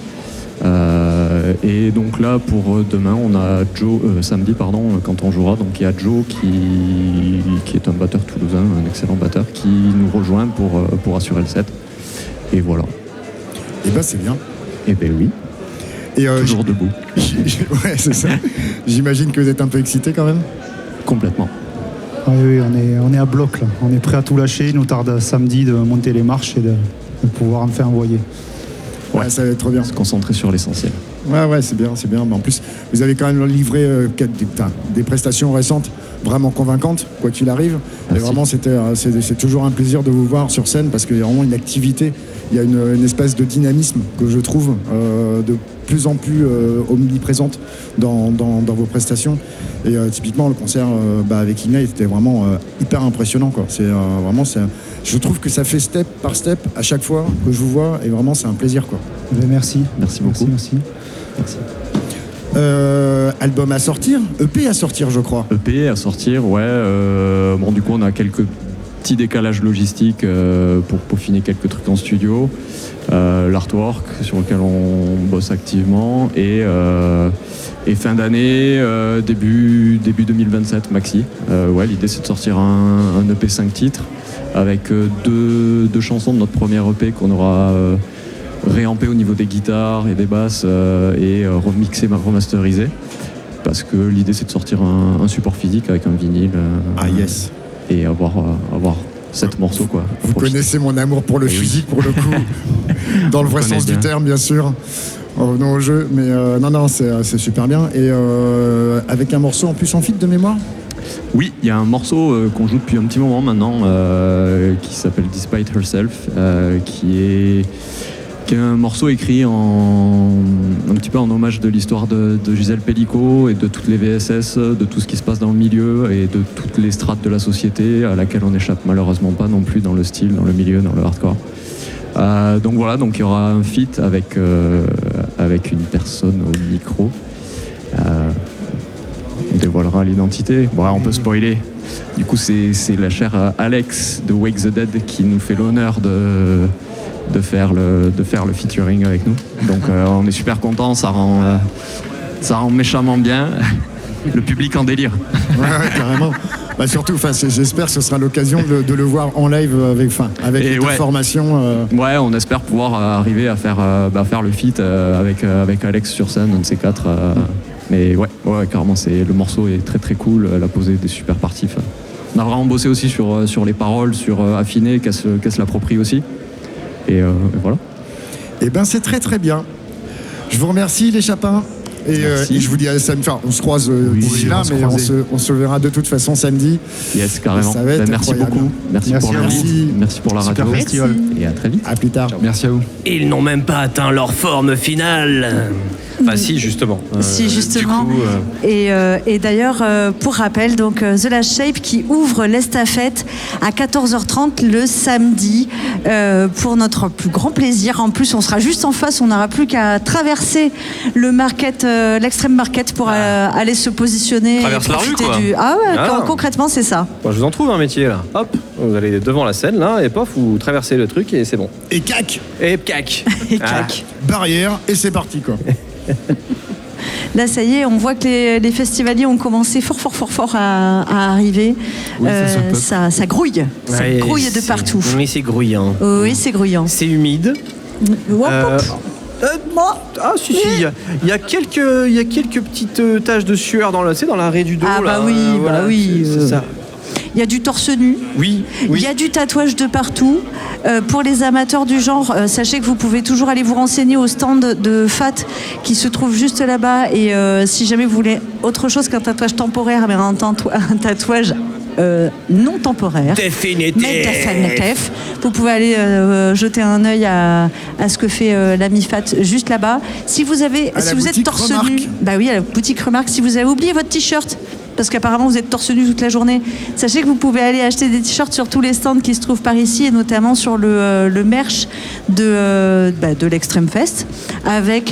Euh, et donc là pour demain on a Joe, euh, samedi pardon, quand on jouera, donc il y a Joe qui, qui est un batteur toulousain, un excellent batteur qui nous rejoint pour, pour assurer le set et voilà. Et ben c'est bien. Et ben oui. Et euh, toujours debout. Ouais c'est ça. J'imagine que vous êtes un peu excité quand même. Complètement. Oui, oui, on est, on est à bloc là, on est prêt à tout lâcher, il nous tarde samedi de monter les marches et de, de pouvoir enfin envoyer. Ouais, ouais, ça va être trop bien. Se concentrer sur l'essentiel. Ouais, ouais, c'est bien, c'est bien. Mais en plus, vous avez quand même livré euh, des, des prestations récentes vraiment convaincantes, quoi qu'il arrive. Merci. Et vraiment, c'était, c'est, c'est toujours un plaisir de vous voir sur scène parce qu'il y a vraiment une activité, il y a une, une espèce de dynamisme que je trouve euh, de plus en plus euh, omniprésente dans, dans, dans vos prestations. Et euh, typiquement, le concert euh, bah, avec Ignite était vraiment euh, hyper impressionnant, quoi. C'est euh, vraiment, c'est, je trouve que ça fait step par step à chaque fois que je vous vois, et vraiment, c'est un plaisir, quoi. Merci, merci beaucoup. Merci, merci. merci. Euh, album à sortir, E P à sortir, je crois. E P à sortir, ouais. Euh, bon, du coup, on a quelques petits décalages logistiques euh, pour peaufiner quelques trucs en studio. Euh, l'artwork sur lequel on bosse activement et, euh, et fin d'année, euh, début, début deux mille vingt-sept maxi. Euh, ouais, l'idée c'est de sortir un, un E P cinq titres avec euh, deux, deux chansons de notre premier E P qu'on aura euh, réampé au niveau des guitares et des basses euh, et euh, remixé, remasterisé parce que l'idée c'est de sortir un, un support physique avec un vinyle euh, ah yes et avoir, euh, avoir sept morceaux quoi. Vous connaissez mon amour pour le et physique oui. pour le coup dans le vrai sens bien. Du terme bien sûr. Revenons au jeu mais euh, non non c'est, c'est super bien et euh, avec un morceau en plus en feat de mémoire. Oui, il y a un morceau euh, qu'on joue depuis un petit moment maintenant euh, qui s'appelle Despite Herself euh, qui est qui est un morceau écrit en, un petit peu en hommage de l'histoire de, de Gisèle Pellicot et de toutes les V S S, de tout ce qui se passe dans le milieu et de toutes les strates de la société à laquelle on n'échappe malheureusement pas non plus dans le style, dans le milieu, dans le hardcore. Euh, donc voilà, donc il y aura un feat avec, euh, avec une personne au micro. Euh, on dévoilera l'identité. Bon, on peut spoiler. Du coup, c'est, c'est la chère Alex de Wake the Dead qui nous fait l'honneur de... De faire, le, de faire le featuring avec nous. Donc euh, on est super contents, ça rend, euh, ça rend méchamment bien. Le public en délire. Ouais, ouais carrément. Bah, surtout, j'espère que ce sera l'occasion de, de le voir en live avec, avec les ouais. formations. Euh... Ouais, on espère pouvoir arriver à faire, euh, bah, faire le feat euh, avec, euh, avec Alex sur scène, un de ces quatre. Euh, mm. Mais ouais, ouais, carrément, c'est, le morceau est très très cool, elle a posé des super parties. On a vraiment bossé aussi sur, sur les paroles, sur euh, affiner, qu'elle se, qu'elle se l'approprie aussi. Et, euh, et voilà. Eh bien, c'est très très bien. Je vous remercie les Chapins. Et, euh, et je vous dis à samedi. Enfin, on se croise euh, Oui, d'ici on là, se mais on croiser. se, on se verra de toute façon samedi. Yes, carrément. Ça va être Ben, merci incroyable. beaucoup. Merci, Merci pour à l'invite. vous. Merci pour la Super radio. festival. Et à très vite. À plus tard. Merci à vous. Ils n'ont même pas atteint leur forme finale. Enfin, si, justement. Euh, Si, justement. Du coup, euh, Et, euh, et d'ailleurs, euh, pour rappel, donc euh, The Last Shape qui ouvre l'estafette à quatorze heures trente le samedi euh, pour notre plus grand plaisir. En plus, on sera juste en face, on n'aura plus qu'à traverser le market, euh, l'extrême market pour euh, aller se positionner. Traverse et la rue, profiter quoi. du. Ah ouais, Ah. con- concrètement, c'est ça. bon, je vous en trouve un métier là. Hop, vous allez devant la scène là, et pof, vous traversez le truc et c'est bon. Et cac, Et cac. Et clac. barrière, et c'est parti quoi. Là, ça y est, on voit que les, les festivaliers ont commencé fort, fort, fort, fort à, à arriver. Oui, ça se Euh, peuple. ça, ça grouille. Ça Ouais, grouille de c'est- partout. Oui, c'est grouillant. Oui, c'est grouillant. C'est humide. Hop, Euh, hop. euh, ah si si, il y a- il y, a quelques il y a quelques petites euh, taches de sueur dans le, c'est dans l'arrêt du dos Ah là. bah oui, euh, bah voilà, oui, c'est- c'est euh, ça. Il y a du torse nu. Oui, oui. Il y a du tatouage de partout. Euh, pour les amateurs du genre, euh, sachez que vous pouvez toujours aller vous renseigner au stand de F A T qui se trouve juste là-bas. Et euh, si jamais vous voulez autre chose qu'un tatouage temporaire, mais un, tatou- un tatouage euh, non temporaire, Définitif. mais définitif, vous pouvez aller euh, jeter un œil à, à ce que fait euh, l'ami F A T juste là-bas. Si vous avez, À si la vous êtes boutique torse Remarque. nu, bah oui, à la boutique Remarque. Si vous avez oublié votre t-shirt, parce qu'apparemment vous êtes torse nu toute la journée, sachez que vous pouvez aller acheter des t-shirts sur tous les stands qui se trouvent par ici, et notamment sur le, euh, le merch de, euh, bah, de l'Extreme Fest, avec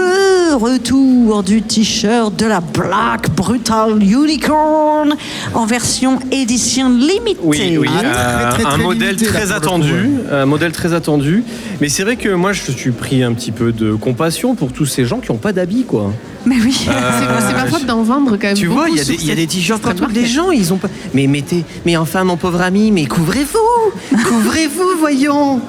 le retour du t-shirt de la Black Brutal Unicorn en version édition limitée. Oui, oui, Ah, euh, très, très, un très modèle limité, là, très pour le attendu, coup, un modèle très attendu. Mais c'est vrai que moi, je suis pris un petit peu de compassion pour tous ces gens qui n'ont pas d'habits, quoi. Mais oui. C'est c'est pas faute d'en vendre quand même. Tu vois, il y a beaucoup des, sur il y a des cette t-shirts extrême partout. Les market. gens, ils ont pas. Mais mettez, mais enfin, mon pauvre ami, mais couvrez-vous, couvrez-vous, voyons.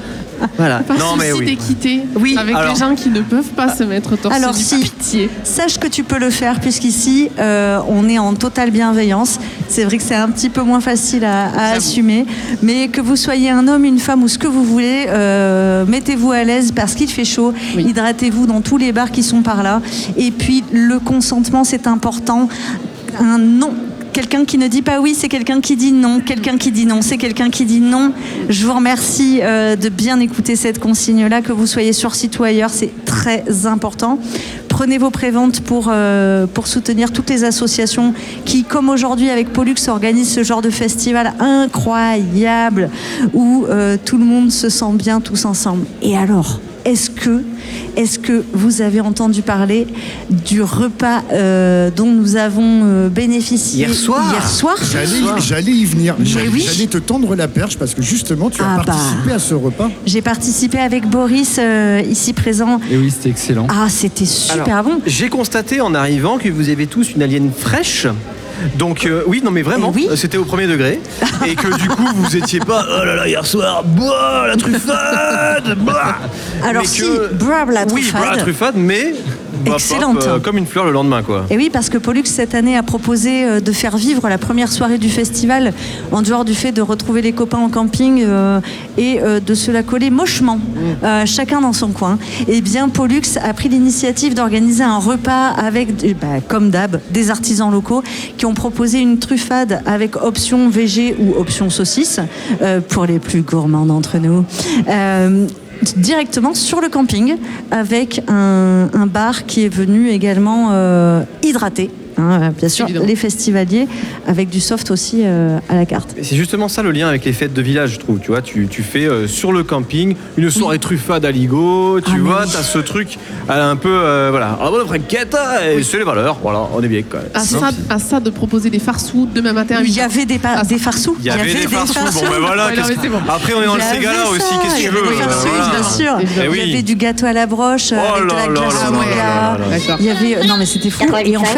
Voilà. Par Non, mais souci oui. d'équité Oui, avec alors- les gens qui ne peuvent pas se mettre torse Alors, nu. si. Pitié. Sache que tu peux le faire, puisqu'ici, euh, on est en totale bienveillance. C'est vrai que c'est un petit peu moins facile à, à assumer, mais que vous soyez un homme, une femme ou ce que vous voulez, euh, mettez-vous à l'aise parce qu'il fait chaud. Oui. Hydratez-vous dans tous les bars qui sont par là. Et puis, le consentement, c'est important. Un non. Quelqu'un qui ne dit pas oui, c'est quelqu'un qui dit non. Quelqu'un qui dit non, c'est quelqu'un qui dit non. Je vous remercie euh, de bien écouter cette consigne-là, que vous soyez sur site ou ailleurs, c'est très important. Prenez vos préventes pour, euh, pour soutenir toutes les associations qui, comme aujourd'hui avec Pollux, organisent ce genre de festival incroyable où euh, tout le monde se sent bien tous ensemble. Et alors, est-ce que, est-ce que vous avez entendu parler du repas euh, dont nous avons euh, bénéficié Hier soir. hier soir J'allais, j'allais y venir. J'allais, oui. j'allais te tendre la perche parce que justement, tu as Ah bah. participé à ce repas. J'ai participé avec Boris, euh, ici présent. Et oui, c'était excellent. Ah, c'était super Alors, bon. J'ai constaté en arrivant que vous avez tous une alien fraîche. Donc euh, oui, non mais vraiment, Eh oui. euh, c'était au premier degré. Et que du coup, vous étiez pas, oh là là, hier soir, boah, la truffade, bah. Alors Mais si, que- brave la Oui, truffade. bah, la truffade, mais bah, Excellente. pop, euh, comme une fleur le lendemain, quoi. Et oui, parce que Pollux, cette année, a proposé euh, de faire vivre la première soirée du festival, en dehors du fait de retrouver les copains en camping euh, et euh, de se la coller mochement, euh, chacun dans son coin. Et bien, Pollux a pris l'initiative d'organiser un repas avec, euh, bah, comme d'hab, des artisans locaux qui ont proposé une truffade avec option végé ou option saucisse, euh, pour les plus gourmands d'entre nous. Euh, directement sur le camping avec un, un bar qui est venu également euh, hydrater, hein, bien sûr, Évidemment. les festivaliers avec du soft aussi euh, à la carte. Et c'est justement ça le lien avec les fêtes de village, je trouve. Tu vois, tu, tu fais euh, sur le camping une soirée truffade à Ligo, tu Ah, mais vois, oui. t'as ce truc euh, un peu, euh, voilà, ah bon, franquette, et c'est les valeurs, voilà, on est bien quand même. À ça, à ça de proposer des farceaux demain matin à Il huit y heures. avait des, pa- Ah, ça. des farceaux. Il y avait des farceaux, bon ben voilà, Ouais, non, qu'est-ce mais que- c'est bon. après on est dans le Il y avait Ségala ça, aussi, qu'est-ce que il y tu avait veux des euh, farceaux, voilà. bien sûr. Évidemment. Eh oui. Il y avait du gâteau à la broche, euh, Oh avec de là la là glace là au là nougat. là là là. D'accord. Il y avait, non mais c'était fou. Et en fait, c'était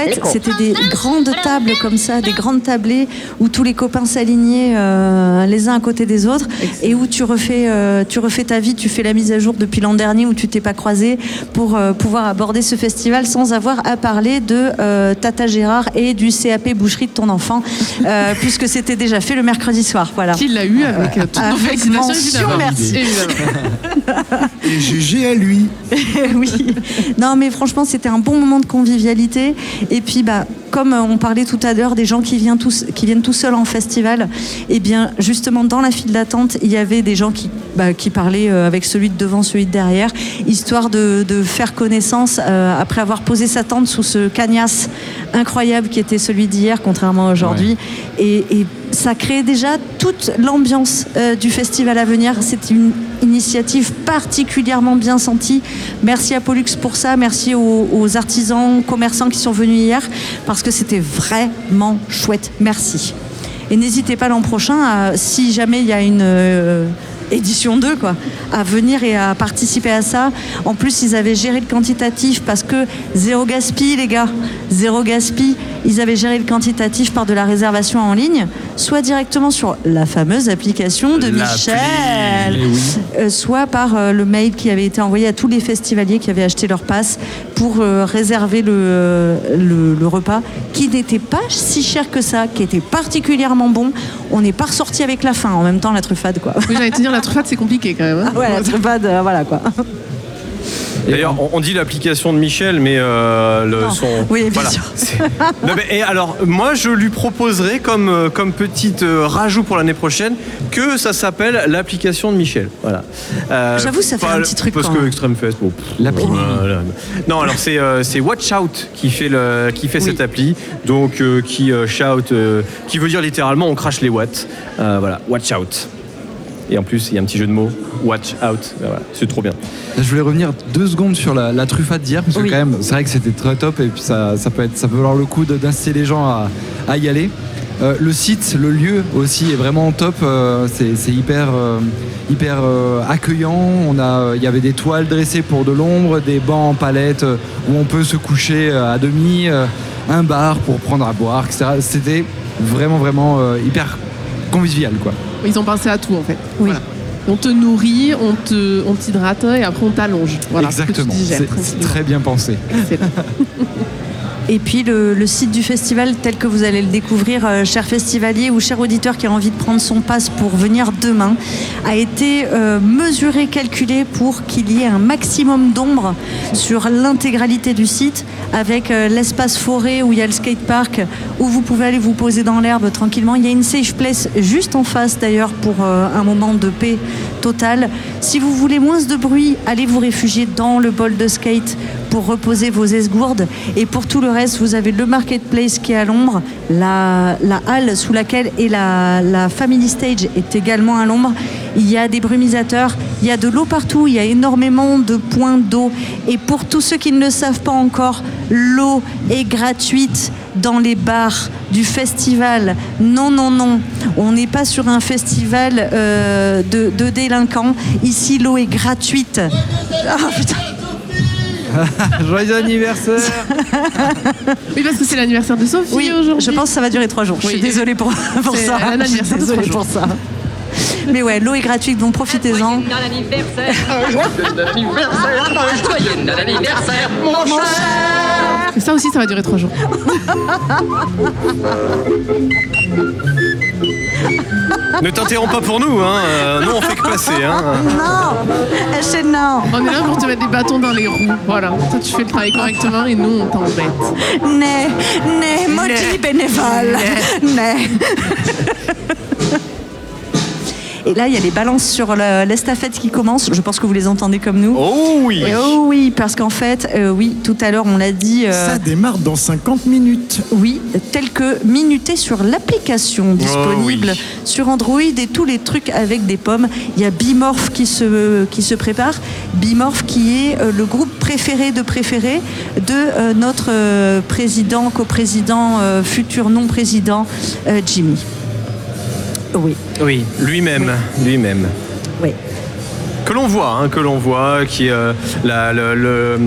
c'était des grandes tables comme ça, des grandes tablées où tous les copains s'alignaient euh, les uns à côté des autres. Excellent. Et où tu refais, euh, tu refais ta vie, tu fais la mise à jour depuis l'an dernier où tu t'es pas croisé pour euh, pouvoir aborder ce festival sans avoir à parler de euh, Tata Gérard et du C A P boucherie de ton enfant, euh, puisque c'était déjà fait le mercredi soir. Voilà. Qui l'a eu avec euh, toutes nos félicitations, évidemment. Merci. Et G G à lui. Oui. Non, mais franchement, c'était un bon moment de convivialité. Et puis, bah, comme on parlait tout à l'heure des gens qui viennent tous, qui viennent tout seuls en festival, et bien, justement, dans la file d'attente, il y avait des gens qui, bah, qui parlaient avec celui de devant, celui de derrière, histoire de, de faire connaissance euh, après avoir posé sa tente sous ce cagnas incroyable qui était celui d'hier, contrairement à aujourd'hui. Ouais. Et, et ça crée déjà toute l'ambiance euh, du festival à venir. C'est une initiative particulièrement bien sentie. Merci à Pollux pour ça. Merci aux, aux artisans, commerçants qui sont venus hier parce que c'était vraiment chouette. Merci. Et n'hésitez pas l'an prochain, à, si jamais il y a une euh, édition deux, quoi, à venir et à participer à ça. En plus, ils avaient géré le quantitatif parce que zéro gaspi, les gars, zéro gaspi. Ils avaient géré le quantitatif par de la réservation en ligne, soit directement sur la fameuse application de Michel, oui. euh, soit par euh, le mail qui avait été envoyé à tous les festivaliers qui avaient acheté leur passe pour euh, réserver le, euh, le, le repas, qui n'était pas si cher que ça, qui était particulièrement bon. On n'est pas ressorti avec la faim en même temps, la truffade, quoi. Oui, j'allais te dire, la truffade, c'est compliqué quand même. Hein. Ah ouais, la truffade, euh, voilà, quoi. D'ailleurs, on dit l'application de Michel, mais euh, le non. son. Oui, bien voilà. sûr. Non, mais, et alors, moi, je lui proposerai comme comme petite euh, rajout pour l'année prochaine que ça s'appelle l'application de Michel. Voilà. Euh, J'avoue, ça fait un petit truc. Parce quand que même. Extreme Fest, bon. L'appli. Voilà. Non, alors c'est euh, c'est Watch Out qui fait le qui fait oui. cette appli, donc euh, qui euh, shout, euh, qui veut dire littéralement on crache les watts. Euh, voilà, Watch Out. Et en plus, il y a un petit jeu de mots, watch out. Voilà, c'est trop bien. Je voulais revenir deux secondes sur la, la truffade d'hier, parce que oui. quand même, c'est vrai que c'était très top, et puis ça, ça, peut, être, ça peut valoir le coup d'inciter les gens à, à y aller. Euh, le site, le lieu aussi est vraiment top. Euh, c'est, c'est hyper, euh, hyper euh, accueillant. On a, il y avait des toiles dressées pour de l'ombre, des bancs en palette euh, où on peut se coucher euh, à demi, euh, un bar pour prendre à boire, et cetera. C'était vraiment, vraiment euh, hyper convivial, quoi. Ils ont pensé à tout, en fait. Oui. Voilà. On te nourrit, on, te, on t'hydrate et après on t'allonge. Voilà, exactement, digères, c'est, c'est très bien pensé. Et puis le, le site du festival tel que vous allez le découvrir, euh, cher festivalier ou cher auditeur qui a envie de prendre son pass pour venir demain, a été euh, mesuré, calculé pour qu'il y ait un maximum d'ombre sur l'intégralité du site, avec euh, l'espace forêt où il y a le skatepark, où vous pouvez aller vous poser dans l'herbe tranquillement. Il y a une safe place juste en face d'ailleurs pour euh, un moment de paix totale. Si vous voulez moins de bruit, allez vous réfugier dans le bol de skate pour reposer vos esgourdes. Et pour tout le reste, vous avez le marketplace qui est à l'ombre, la, la halle sous laquelle est la, la family stage est également à l'ombre. Il y a des brumisateurs, il y a de l'eau partout, il y a énormément de points d'eau. Et pour tous ceux qui ne le savent pas encore, l'eau est gratuite dans les bars du festival. Non, non, non. On n'est pas sur un festival euh, de, de délinquants. Ici, l'eau est gratuite. Ah, putain. Joyeux anniversaire. Oui, parce que c'est l'anniversaire de Sophie oui, aujourd'hui. Je pense que ça va durer trois jours. Oui. Je suis désolée pour, pour c'est ça. Un anniversaire je suis désolée pour ça. Mais ouais, l'eau est gratuite, donc profitez-en. Joyeux anniversaire. Joyeux anniversaire, mon cher. Ça aussi, ça va durer trois jours. Ne t'interromps pas pour nous, hein. Euh, nous on fait que passer. Hein. Non, c'est non. On est là pour te mettre des bâtons dans les roues. Voilà, toi tu fais le travail correctement et nous on t'embête. Né, né, maudit bénévole. Né. Et là, il y a les balances sur le, l'estafette qui commencent. Je pense que vous les entendez comme nous. Oh oui. Et oh oui, parce qu'en fait, euh, oui, tout à l'heure, on l'a dit. Euh, Ça démarre dans cinquante minutes. Oui, tel que minuté sur l'application disponible oh oui. sur Android et tous les trucs avec des pommes. Il y a Bimorph qui se, qui se prépare. Bimorph qui est euh, le groupe préféré de préférés de euh, notre euh, président, coprésident, euh, futur non-président, euh, Jimmy. Oui. Oui, lui-même, oui. lui-même. Oui. Que l'on voit, hein, que l'on voit, qui euh, la, le, le,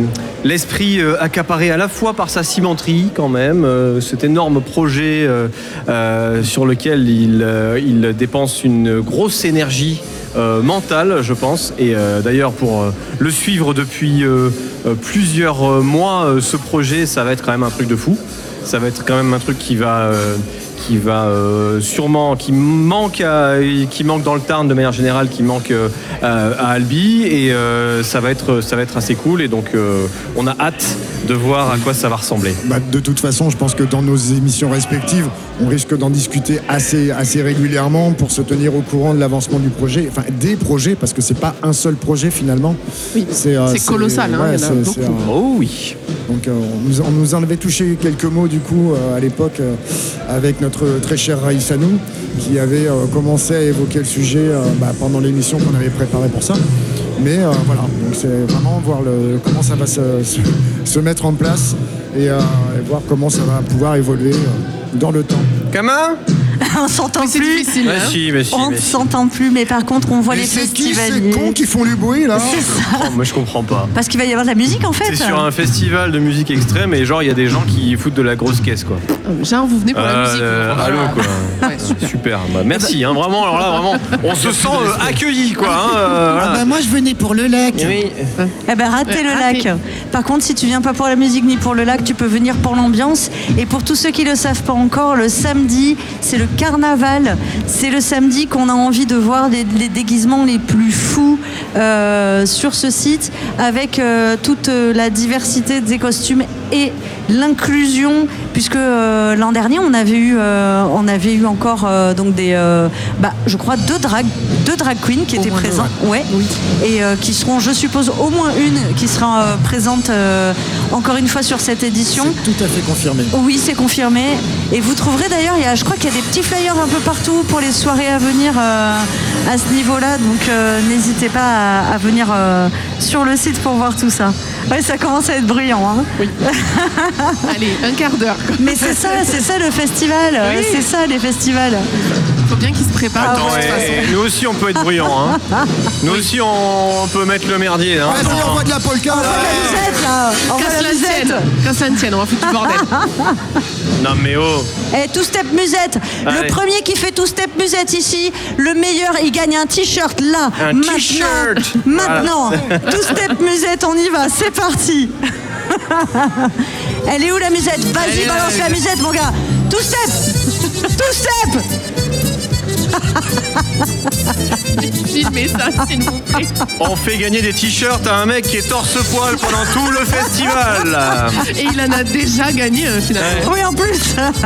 l'esprit euh, accaparé à la fois par sa cimenterie quand même, euh, cet énorme projet euh, euh, sur lequel il, euh, il dépense une grosse énergie euh, mentale, je pense. Et euh, d'ailleurs, pour euh, le suivre depuis euh, euh, plusieurs euh, mois, euh, ce projet, ça va être quand même un truc de fou. Ça va être quand même un truc qui va... Euh, qui va euh, sûrement, qui manque, à, qui manque dans le Tarn de manière générale, qui manque euh, à, à Albi, et euh, ça va être, ça va être assez cool. Et donc, euh, on a hâte de voir à quoi ça va ressembler. Bah, de toute façon, je pense que dans nos émissions respectives, on risque d'en discuter assez, assez régulièrement pour se tenir au courant de l'avancement du projet, enfin des projets, parce que c'est pas un seul projet finalement. Oui, c'est, euh, c'est colossal. Ouais, hein, c'est, c'est, c'est, c'est, euh, oh oui. Donc, euh, on, nous, on nous en avait touché quelques mots du coup euh, à l'époque euh, avec notre très cher Raïsanou qui avait euh, commencé à évoquer le sujet euh, bah, pendant l'émission qu'on avait préparée pour ça. Mais euh, voilà, donc c'est vraiment voir le, comment ça va se, se, se mettre en place et, euh, et voir comment ça va pouvoir évoluer euh, dans le temps. Comment ? On s'entend c'est plus. difficile. Mais si, mais si, On mais ne si. s'entend plus, mais par contre, on voit Et les c'est qui festivaliers. ces cons qui font du bruit là? C'est ça. Moi, je comprends pas. Parce qu'il va y avoir de la musique en fait. C'est sur un festival de musique extrême et genre il y a des gens qui foutent de la grosse caisse quoi. Genre, vous venez pour la musique. Euh, vous. allô quoi. Ouais. Super. Bah, merci. Hein, vraiment. Alors là vraiment, on se sent euh, accueilli quoi. Hein, euh, voilà. Ah bah moi je venais pour le lac. Oui. Eh ben ratez Ouais, le ratez. lac. Par contre, si tu viens pas pour la musique ni pour le lac, tu peux venir pour l'ambiance. Et pour tous ceux qui le savent pas encore, le samedi, c'est le carnaval. C'est le samedi qu'on a envie de voir les, les déguisements les plus fous euh, sur ce site, avec euh, toute euh, la diversité des costumes et l'inclusion, puisque euh, l'an dernier on avait eu, euh, on avait eu encore euh, donc des, euh, bah, je crois deux drag, deux drag queens qui Au étaient moins deux, présentes, ouais, et euh, qui seront, je suppose, au moins une qui sera euh, présente euh, encore une fois sur cette édition. C'est tout à fait confirmé. Oui, c'est confirmé. Et vous trouverez d'ailleurs, il y a, je crois qu'il y a des petits flyers un peu partout pour les soirées à venir euh, à ce niveau-là. Donc euh, n'hésitez pas à, à venir euh, sur le site pour voir tout ça. Ouais, ça commence à être bruyant. Hein. Oui. Allez, un quart d'heure. quoi. Mais c'est ça, c'est ça le festival. Oui. C'est ça les festivals. Faut bien qu'ils se préparent. Ah Attends, de toute et- façon. et nous aussi on peut être bruyant. Hein. Nous aussi on peut mettre le merdier. Hein. Vas-y, on voit de la polka. On voit la musette là. On voit Casse la la tienne. musette. Casse la tienne, on va foutre du bordel. Non mais oh. Eh, two step musette. Allez. Le premier qui fait two step musette ici, le meilleur, il gagne un t-shirt là. Un maintenant. t-shirt. Maintenant. Two step musette, on y va. C'est parti. Elle est où la musette? Vas-y, Elle est là, balance la la musette, mon gars. Two step. Two step. Filmez ça, s'il vous plaît. On fait gagner des t-shirts à un mec qui est torse-poil pendant tout le festival. Et il en a déjà gagné un finalement. Oui, en plus.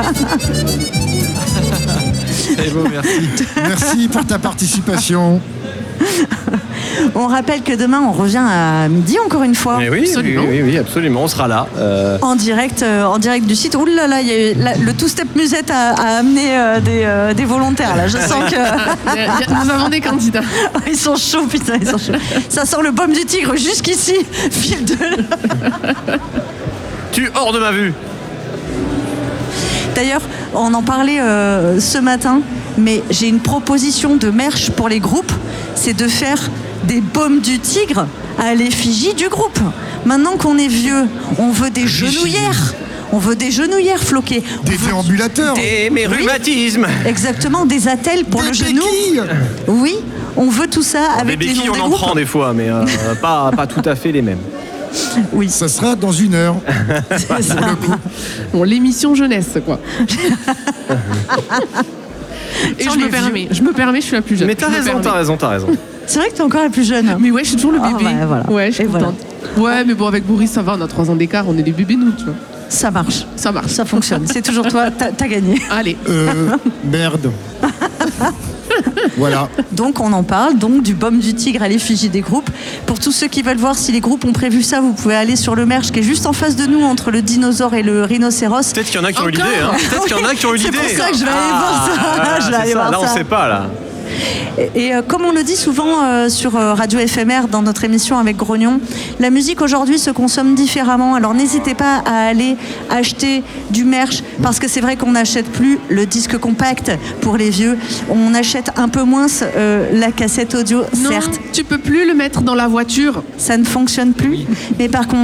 C'est beau, merci. Merci pour ta participation. On rappelle que demain, on revient à midi encore une fois. Mais oui, oui, Absolument. oui, oui, absolument, on sera là. Euh, En direct, euh, en direct du site. Ouh là là, il y a eu la- le Two Step Musette a, a amené euh, des, euh, des volontaires. Là, je sens que Il y a- il y a- Nous avons des candidats. ils sont chauds, putain, ils sont chauds. Ça sent le baume du tigre jusqu'ici. Fil de. tu hors de ma vue. D'ailleurs, on en parlait euh, ce matin, mais j'ai une proposition de merch pour les groupes, c'est de faire des baumes du tigre à l'effigie du groupe. Maintenant qu'on est vieux, on veut des genouillères. On veut des genouillères floquées. On Des veut- déambulateurs. Et mes Oui. rhumatismes. Exactement, des attelles pour Des le genou. béquilles. Oui, on veut tout ça Des avec les béquilles, noms on des en groupes. prend des fois, mais euh, pas, pas tout à fait les mêmes. Oui, Ça sera dans une heure. c'est ça. Bon, l'émission jeunesse, quoi. Et Sans je me les permets, je me permets, je suis la plus jeune. Mais t'as Je me raison, permets. t'as raison, t'as raison. C'est vrai que t'es encore la plus jeune. Mais ouais, je suis toujours le Ah, bébé. bah, voilà. Ouais, je suis Et voilà. contente. Ouais, mais bon, avec Boris, ça va, on a trois ans d'écart, on est des bébés, nous, tu vois. Ça marche, Ça marche. ça fonctionne. C'est toujours toi, t'as t'as gagné. Allez. Euh, merde. Voilà. Donc on en parle, donc du baume du tigre à l'effigie des groupes. Pour tous ceux qui veulent voir si les groupes ont prévu ça, vous pouvez aller sur le merch qui est juste en face de nous, entre le dinosaure et le rhinocéros. Peut-être qu'il y en a qui ont eu Encore l'idée. Hein. Peut-être qu'il y en a qui ont eu C'est l'idée. pour ça que je vais aller voir ça. Ah, Je vais c'est aller ça. voir Là, on ça. sait pas, là. Et, et, euh, comme on le dit souvent euh, sur euh, Radio F M R dans notre émission avec Grognon, la musique aujourd'hui se consomme différemment. Alors n'hésitez pas à aller acheter du merch, parce que c'est vrai qu'on n'achète plus le disque compact pour les vieux. On achète un peu moins euh, la cassette audio, Non, certes. tu peux plus le mettre dans la voiture. Ça ne fonctionne plus. Mais par contre,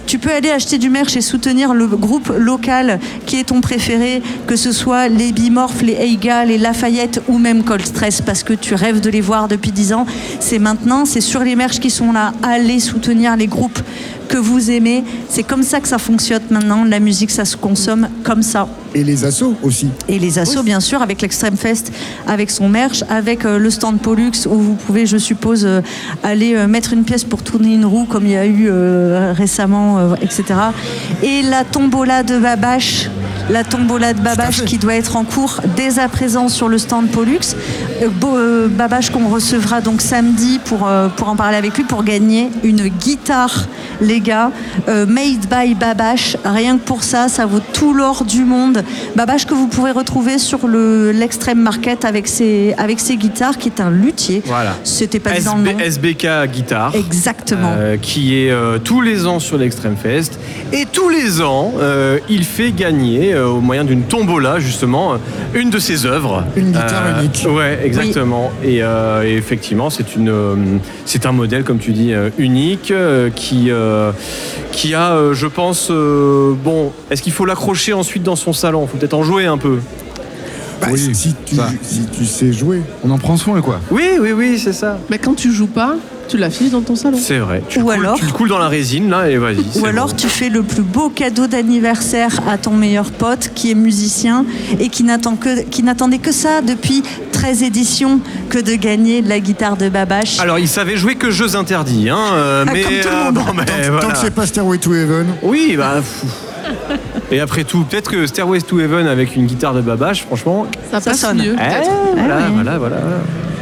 tu peux aller acheter du merch et soutenir le groupe local qui est ton préféré, que ce soit les Bimorph, les Eiga, les Lafayette ou même Cold Stress, parce que tu rêves de les voir depuis dix ans. C'est maintenant, c'est sur les merch qui sont là. Allez soutenir les groupes que vous aimez. C'est comme ça que ça fonctionne maintenant. La musique, ça se consomme comme ça. Et les assos aussi. Et les assos, bien sûr, avec l'Extreme Fest, avec son merch, avec euh, le stand Pollux, où vous pouvez, je suppose, euh, aller euh, mettre une pièce pour tourner une roue, comme il y a eu euh, récemment, euh, et cetera. Et la tombola de Babache, la tombola de Babache qui doit être en cours dès à présent sur le stand Pollux. Euh, euh, Babache qu'on recevra donc samedi pour, euh, pour en parler avec lui, pour gagner une guitare, les gars, euh, made by Babache. Rien que pour ça, ça vaut tout l'or du monde. Babache que vous pourrez retrouver sur le, l'Extreme Market avec ses, avec ses guitares, qui est un luthier. Voilà. C'était pas S B, dans le nom. S B K Guitare. Exactement. Euh, qui est euh, tous les ans sur l'Extreme Fest. Et tous les ans, euh, il fait gagner, euh, au moyen d'une tombola, justement, une de ses œuvres. Une guitare euh, unique. Ouais, exactement. Oui. Et, euh, et effectivement, c'est, une, euh, c'est un modèle, comme tu dis, euh, unique, euh, qui, euh, qui a, euh, je pense, euh, bon, est-ce qu'il faut l'accrocher ensuite dans son salon? Il faut peut-être en jouer un peu. Bah, Oui, si, si tu, ça. si tu sais jouer. On en prend soin, quoi. Oui, oui, oui, c'est ça. Mais quand tu joues pas, tu l'affiches dans ton salon. C'est vrai. Tu, Ou le coules, alors- tu le coules dans la résine, là, et vas-y. Ou c'est alors bon. tu fais le plus beau cadeau d'anniversaire à ton meilleur pote qui est musicien et qui, n'attend que, qui n'attendait que ça depuis treize éditions, que de gagner la guitare de Babache. Alors, il savait jouer que jeux interdits, hein, euh, Ah, mais, comme tout le euh, monde. bon, mais Tant, voilà. tant que c'est pas Stairway to Heaven. Oui, bah. pff. Et après tout, peut-être que Stairway to Heaven avec une guitare de Babache, franchement. Ça Ça passe sonne. mieux, Eh, peut-être. voilà, Ah oui. voilà, voilà, voilà.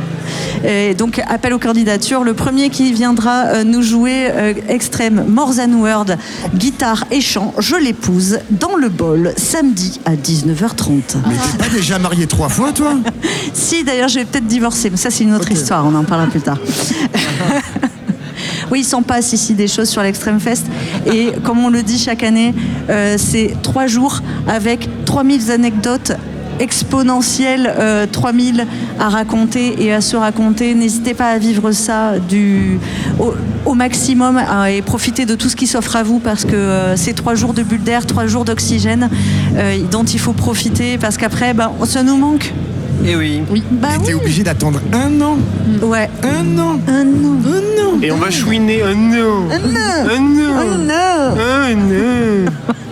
Et donc appel aux candidatures. Le premier qui viendra euh, nous jouer euh, Extreme More Than Word, guitare et chant, je l'épouse dans le bol samedi à dix-neuf heures trente. Mais t'es pas déjà marié trois fois, toi? Si, d'ailleurs, je vais peut-être divorcer, mais ça, c'est une autre Ok. histoire, on en parlera plus tard. Oui, il s'en passe ici des choses sur l'Extreme Fest. Et comme on le dit chaque année, euh, c'est trois jours avec trois mille anecdotes exponentielles, euh, trois mille à raconter et à se raconter. N'hésitez pas à vivre ça du, au, au maximum hein, et profitez de tout ce qui s'offre à vous, parce que euh, c'est trois jours de bulle d'air, trois jours d'oxygène euh, dont il faut profiter, parce qu'après, ben, ça nous manque. Et oui. Oui. Bah Et t'es oui. obligé d'attendre un an. Ouais. Un an. Un an. Un an. Et on va chouiner un no. Un an. Un no. Un an. Un no.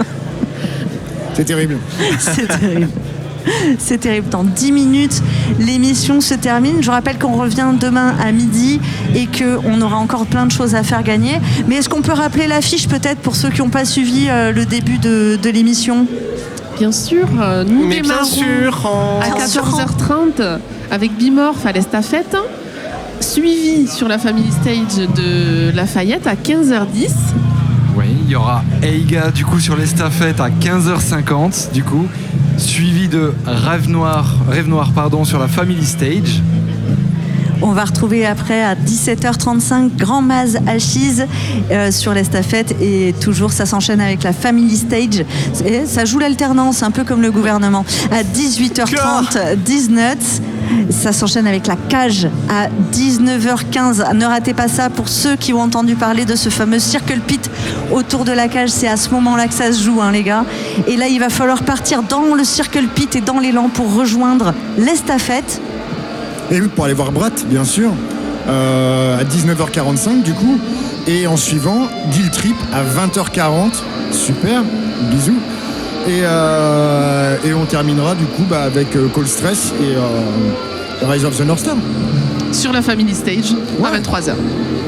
C'est terrible. C'est terrible. C'est terrible. Dans dix minutes, l'émission se termine. Je rappelle qu'on revient demain à midi et qu'on aura encore plein de choses à faire gagner. Mais est-ce qu'on peut rappeler l'affiche peut-être pour ceux qui n'ont pas suivi euh, le début de, de l'émission? Bien sûr, euh, nous Mais bien démarrons sûr, en- à quatorze heures trente avec Bimorph à l'Estafette, suivi sur la Family Stage de Lafayette à quinze heures dix. Oui, il y aura Eiga du coup sur l'estafette à quinze heures cinquante du coup, suivi de Rêve Noir, Rêve Noir pardon, sur la Family Stage. On va retrouver après à dix-sept heures trente-cinq Grand Maz Achise euh, sur l'estafette, et toujours ça s'enchaîne avec la Family Stage. Et ça joue l'alternance, un peu comme le gouvernement. À dix-huit heures trente, Disnuts. Ça s'enchaîne avec la cage à dix-neuf heures quinze. Ne ratez pas ça pour ceux qui ont entendu parler de ce fameux Circle Pit autour de la cage. C'est à ce moment-là que ça se joue, hein, les gars. Et là, il va falloir partir dans le Circle Pit et dans l'élan pour rejoindre l'estafette. Et oui, pour aller voir Brat, bien sûr, euh, à dix-neuf heures quarante-cinq du coup. Et en suivant, Guild Trip à vingt heures quarante. Super, bisous. Et, euh, et on terminera du coup bah, avec euh, Cold Stress et euh, Rise of the North Star. Sur la Family Stage à vingt-trois heures.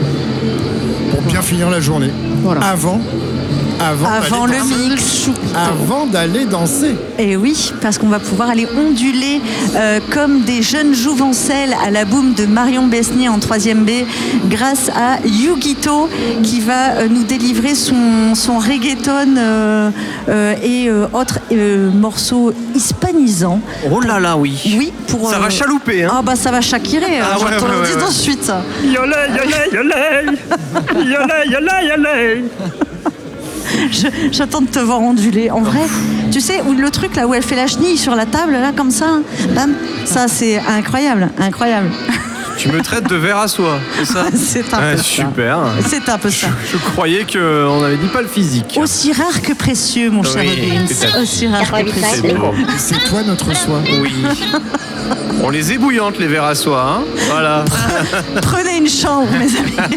Pour bien finir la journée. Voilà. Avant, avant, Avant le d'aller mix. danser. Avant d'aller danser. Et oui, parce qu'on va pouvoir aller onduler euh, comme des jeunes jouvencelles à la boum de Marion Besnier en troisième B, grâce à Yugito qui va euh, nous délivrer son, son reggaeton euh, euh, et euh, autres euh, morceaux hispanisants. Oh là là, oui. Oui, pour. Ça euh, va chalouper, hein. Ah bah ça va chakirer, Ah hein, ouais, je te ouais, le ouais, dis ouais. tout de suite. ça. Yolé, yolé, yolé. Yolé, yolé, yolé. Je- J'attends de te voir onduler. En vrai, tu sais, où le truc là où elle fait la chenille sur la table, là, comme ça, bam, ça c'est incroyable, incroyable. Tu me traites de verre à soie, c'est ça? C'est un ouais, peu super. ça. C'est un peu ça. Je, je croyais qu'on n'avait dit pas le physique. Aussi rare que précieux, mon cher Robbins. Aussi rare que précieux. C'est toi notre soie. Oui. On les ébouillante, les verres à soie. Hein, voilà. Prenez une chambre, mes amis.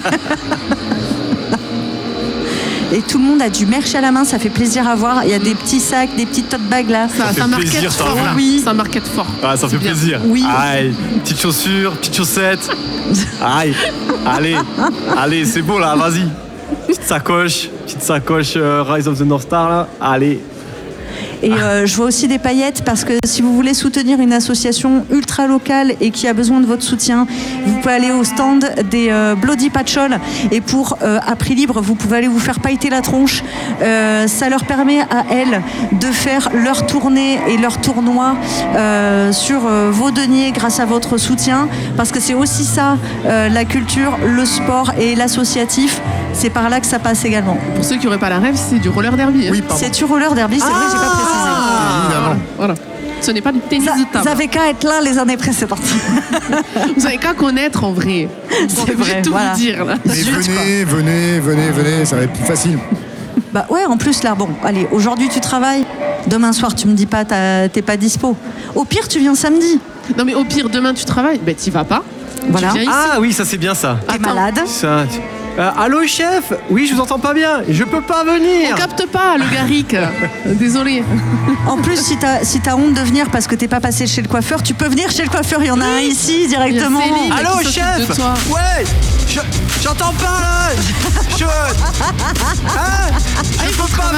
Et tout le monde a du merch à la main, ça fait plaisir à voir. Il y a des petits sacs, des petites tote bags là. Ça, ça, ça market fort. Là. Oui, ça market fort. Ah, ça fait bien. Plaisir. Oui. Aïe, petites chaussures, petites chaussettes. Aïe, allez, allez, c'est bon là, vas-y. Petite sacoche, petite sacoche euh, Rise of the North Star là. Allez. Et euh, je vois aussi des paillettes parce que si vous voulez soutenir une association ultra locale et qui a besoin de votre soutien, vous pouvez aller au stand des euh, Bloody Patchouli et pour euh, à prix libre, vous pouvez aller vous faire pailleter la tronche. Euh, ça leur permet à elles de faire leur tournée et leur tournoi euh, sur euh, vos deniers grâce à votre soutien parce que c'est aussi ça, euh, la culture, le sport et l'associatif. C'est par là que ça passe également. Pour ceux qui n'auraient pas la rêve, c'est du roller derby. Hein. Oui, c'est du roller derby, c'est ah vrai, j'ai pas précisé. Ah voilà. Ce n'est pas du tennis ça, de table. Vous avez qu'à être là les années précédentes. Vous avez qu'à connaître en vrai. C'est vrai, je vais tout voilà. vous dire là. Mais venez, venez, venez, venez, ça va être plus facile. Bah ouais, en plus là, bon, allez, aujourd'hui tu travailles, demain soir tu me dis pas t'es pas dispo. Au pire tu viens samedi. Non mais au pire demain tu travailles, bah t'y vas pas. Voilà. Tu viens ici. Ah oui, ça c'est bien ça. T'es malade. Ça, tu... Euh, allô chef, oui je vous entends pas bien, je peux pas venir. On capte pas le Garrick. Désolé. En plus si t'as si t'as honte de venir parce que t'es pas passé chez le coiffeur, tu peux venir chez le coiffeur, il y en a un ici directement. Allô chef. Ouais, je, j'entends pas là. Je, hein, je peux pas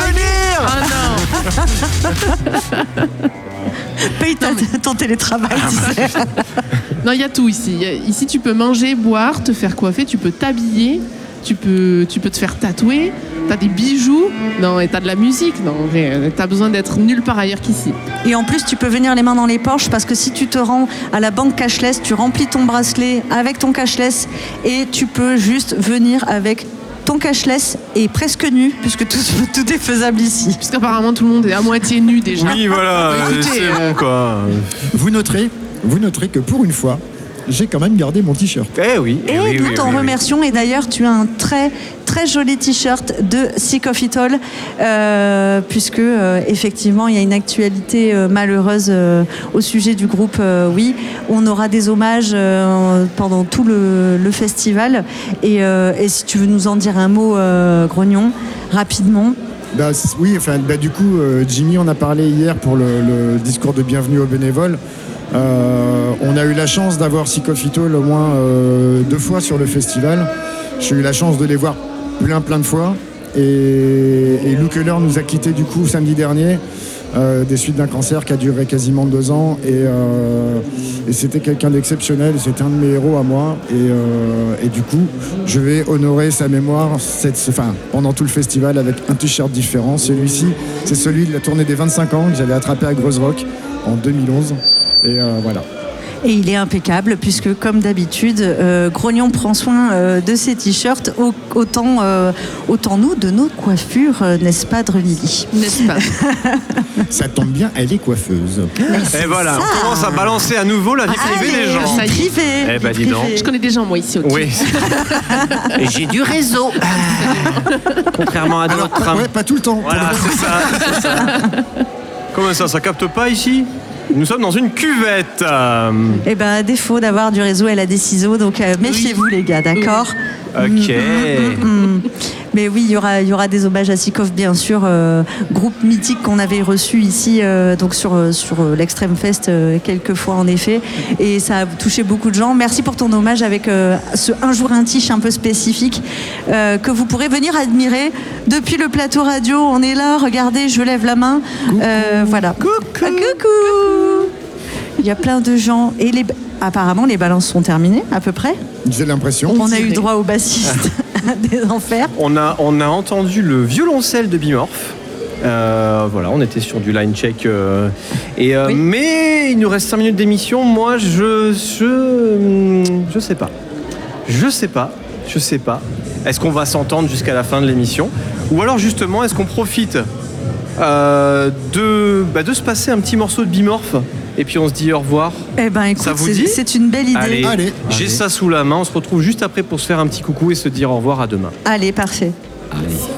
venir. Ah non. Paye ta, ton télétravail, tu sais. Non, il y a tout ici. Ici, tu peux manger, boire, te faire coiffer, tu peux t'habiller, tu peux, tu peux te faire tatouer, t'as des bijoux, non, et t'as de la musique. Non, en vrai, t'as besoin d'être nulle part ailleurs qu'ici. Et en plus, tu peux venir les mains dans les poches parce que si tu te rends à la banque cashless, tu remplis ton bracelet avec ton cashless et tu peux juste venir avec ton cashless est presque nu, puisque tout, tout est faisable ici. Puisqu'apparemment tout le monde est à moitié nu déjà. Oui, voilà, écoutez, c'est bon quoi. Vous noterez, vous noterez que pour une fois, j'ai quand même gardé mon t-shirt. Eh oui. Et eh oui, nous oui, t'en oui, remercions. Oui. Et d'ailleurs, tu as un très très joli t-shirt de Sick of It All, euh, puisque euh, effectivement, il y a une actualité euh, malheureuse euh, au sujet du groupe. Euh, oui, on aura des hommages euh, pendant tout le, le festival. Et, euh, et si tu veux nous en dire un mot, euh, Grognon, rapidement. Bah, oui, enfin, bah, du coup, euh, Jimmy en a parlé hier pour le, le discours de bienvenue aux bénévoles. Euh, on a eu la chance d'avoir Sick of It All au moins euh, deux fois sur le festival. J'ai eu la chance de les voir plein plein de fois. Et, et Luke Heller nous a quittés du coup samedi dernier euh, des suites d'un cancer qui a duré quasiment deux ans. Et, euh, et c'était quelqu'un d'exceptionnel. C'était un de mes héros à moi. Et, euh, et du coup, je vais honorer sa mémoire cette, enfin, pendant tout le festival avec un t-shirt différent. Celui-ci, c'est celui de la tournée des vingt-cinq ans que j'avais attrapé à Grosse Rock en deux mille onze. Et euh, voilà. Et il est impeccable puisque, comme d'habitude, euh, Grognon prend soin euh, de ses t-shirts, au, autant, euh, autant nous de nos coiffures, euh, n'est-ce pas, Drelili? N'est-ce pas? Ça tombe bien, elle est coiffeuse. Et voilà, ça. On commence à balancer à nouveau la vie privée Allez, des gens. Vie privée. Eh ben dis donc. Je connais des gens moi ici au Oui. Et j'ai du réseau. Contrairement à d'autres. Alors, ouais, pas tout le temps. Voilà, c'est ça, c'est ça. Comment ça, ça capte pas ici? Nous sommes dans une cuvette. Euh... Eh ben, à défaut d'avoir du réseau, elle a des ciseaux, donc euh, méfiez-vous les gars, d'accord? Ok. Mm, mm, mm, mm. Mais oui, il y aura, il y aura des hommages à Sick of, bien sûr, euh, groupe mythique qu'on avait reçu ici, euh, donc sur, sur l'Extreme Fest euh, quelques fois en effet, et ça a touché beaucoup de gens. Merci pour ton hommage avec euh, ce un jour un tiche un peu spécifique euh, que vous pourrez venir admirer depuis le plateau radio. On est là, regardez, je lève la main. Euh, voilà. Coucou. Ah, coucou. Il y a plein de gens et les apparemment les balances sont terminées à peu près. J'ai l'impression. On a eu droit au bassiste des enfers. On a, on a entendu le violoncelle de Bimorph. Euh, voilà, on était sur du line check. Euh, et, euh, oui. Mais il nous reste cinq minutes d'émission. Moi, je, je, je sais pas. Je sais pas. Je sais pas. Est-ce qu'on va s'entendre jusqu'à la fin de l'émission? Ou alors justement, est-ce qu'on profite euh, de, bah, de se passer un petit morceau de Bimorph et puis on se dit au revoir. Eh ben écoute, ça vous c'est, dit c'est une belle idée. Allez, Allez. j'ai ça sous la main. On se retrouve juste après pour se faire un petit coucou et se dire au revoir à demain. Allez, parfait. Allez.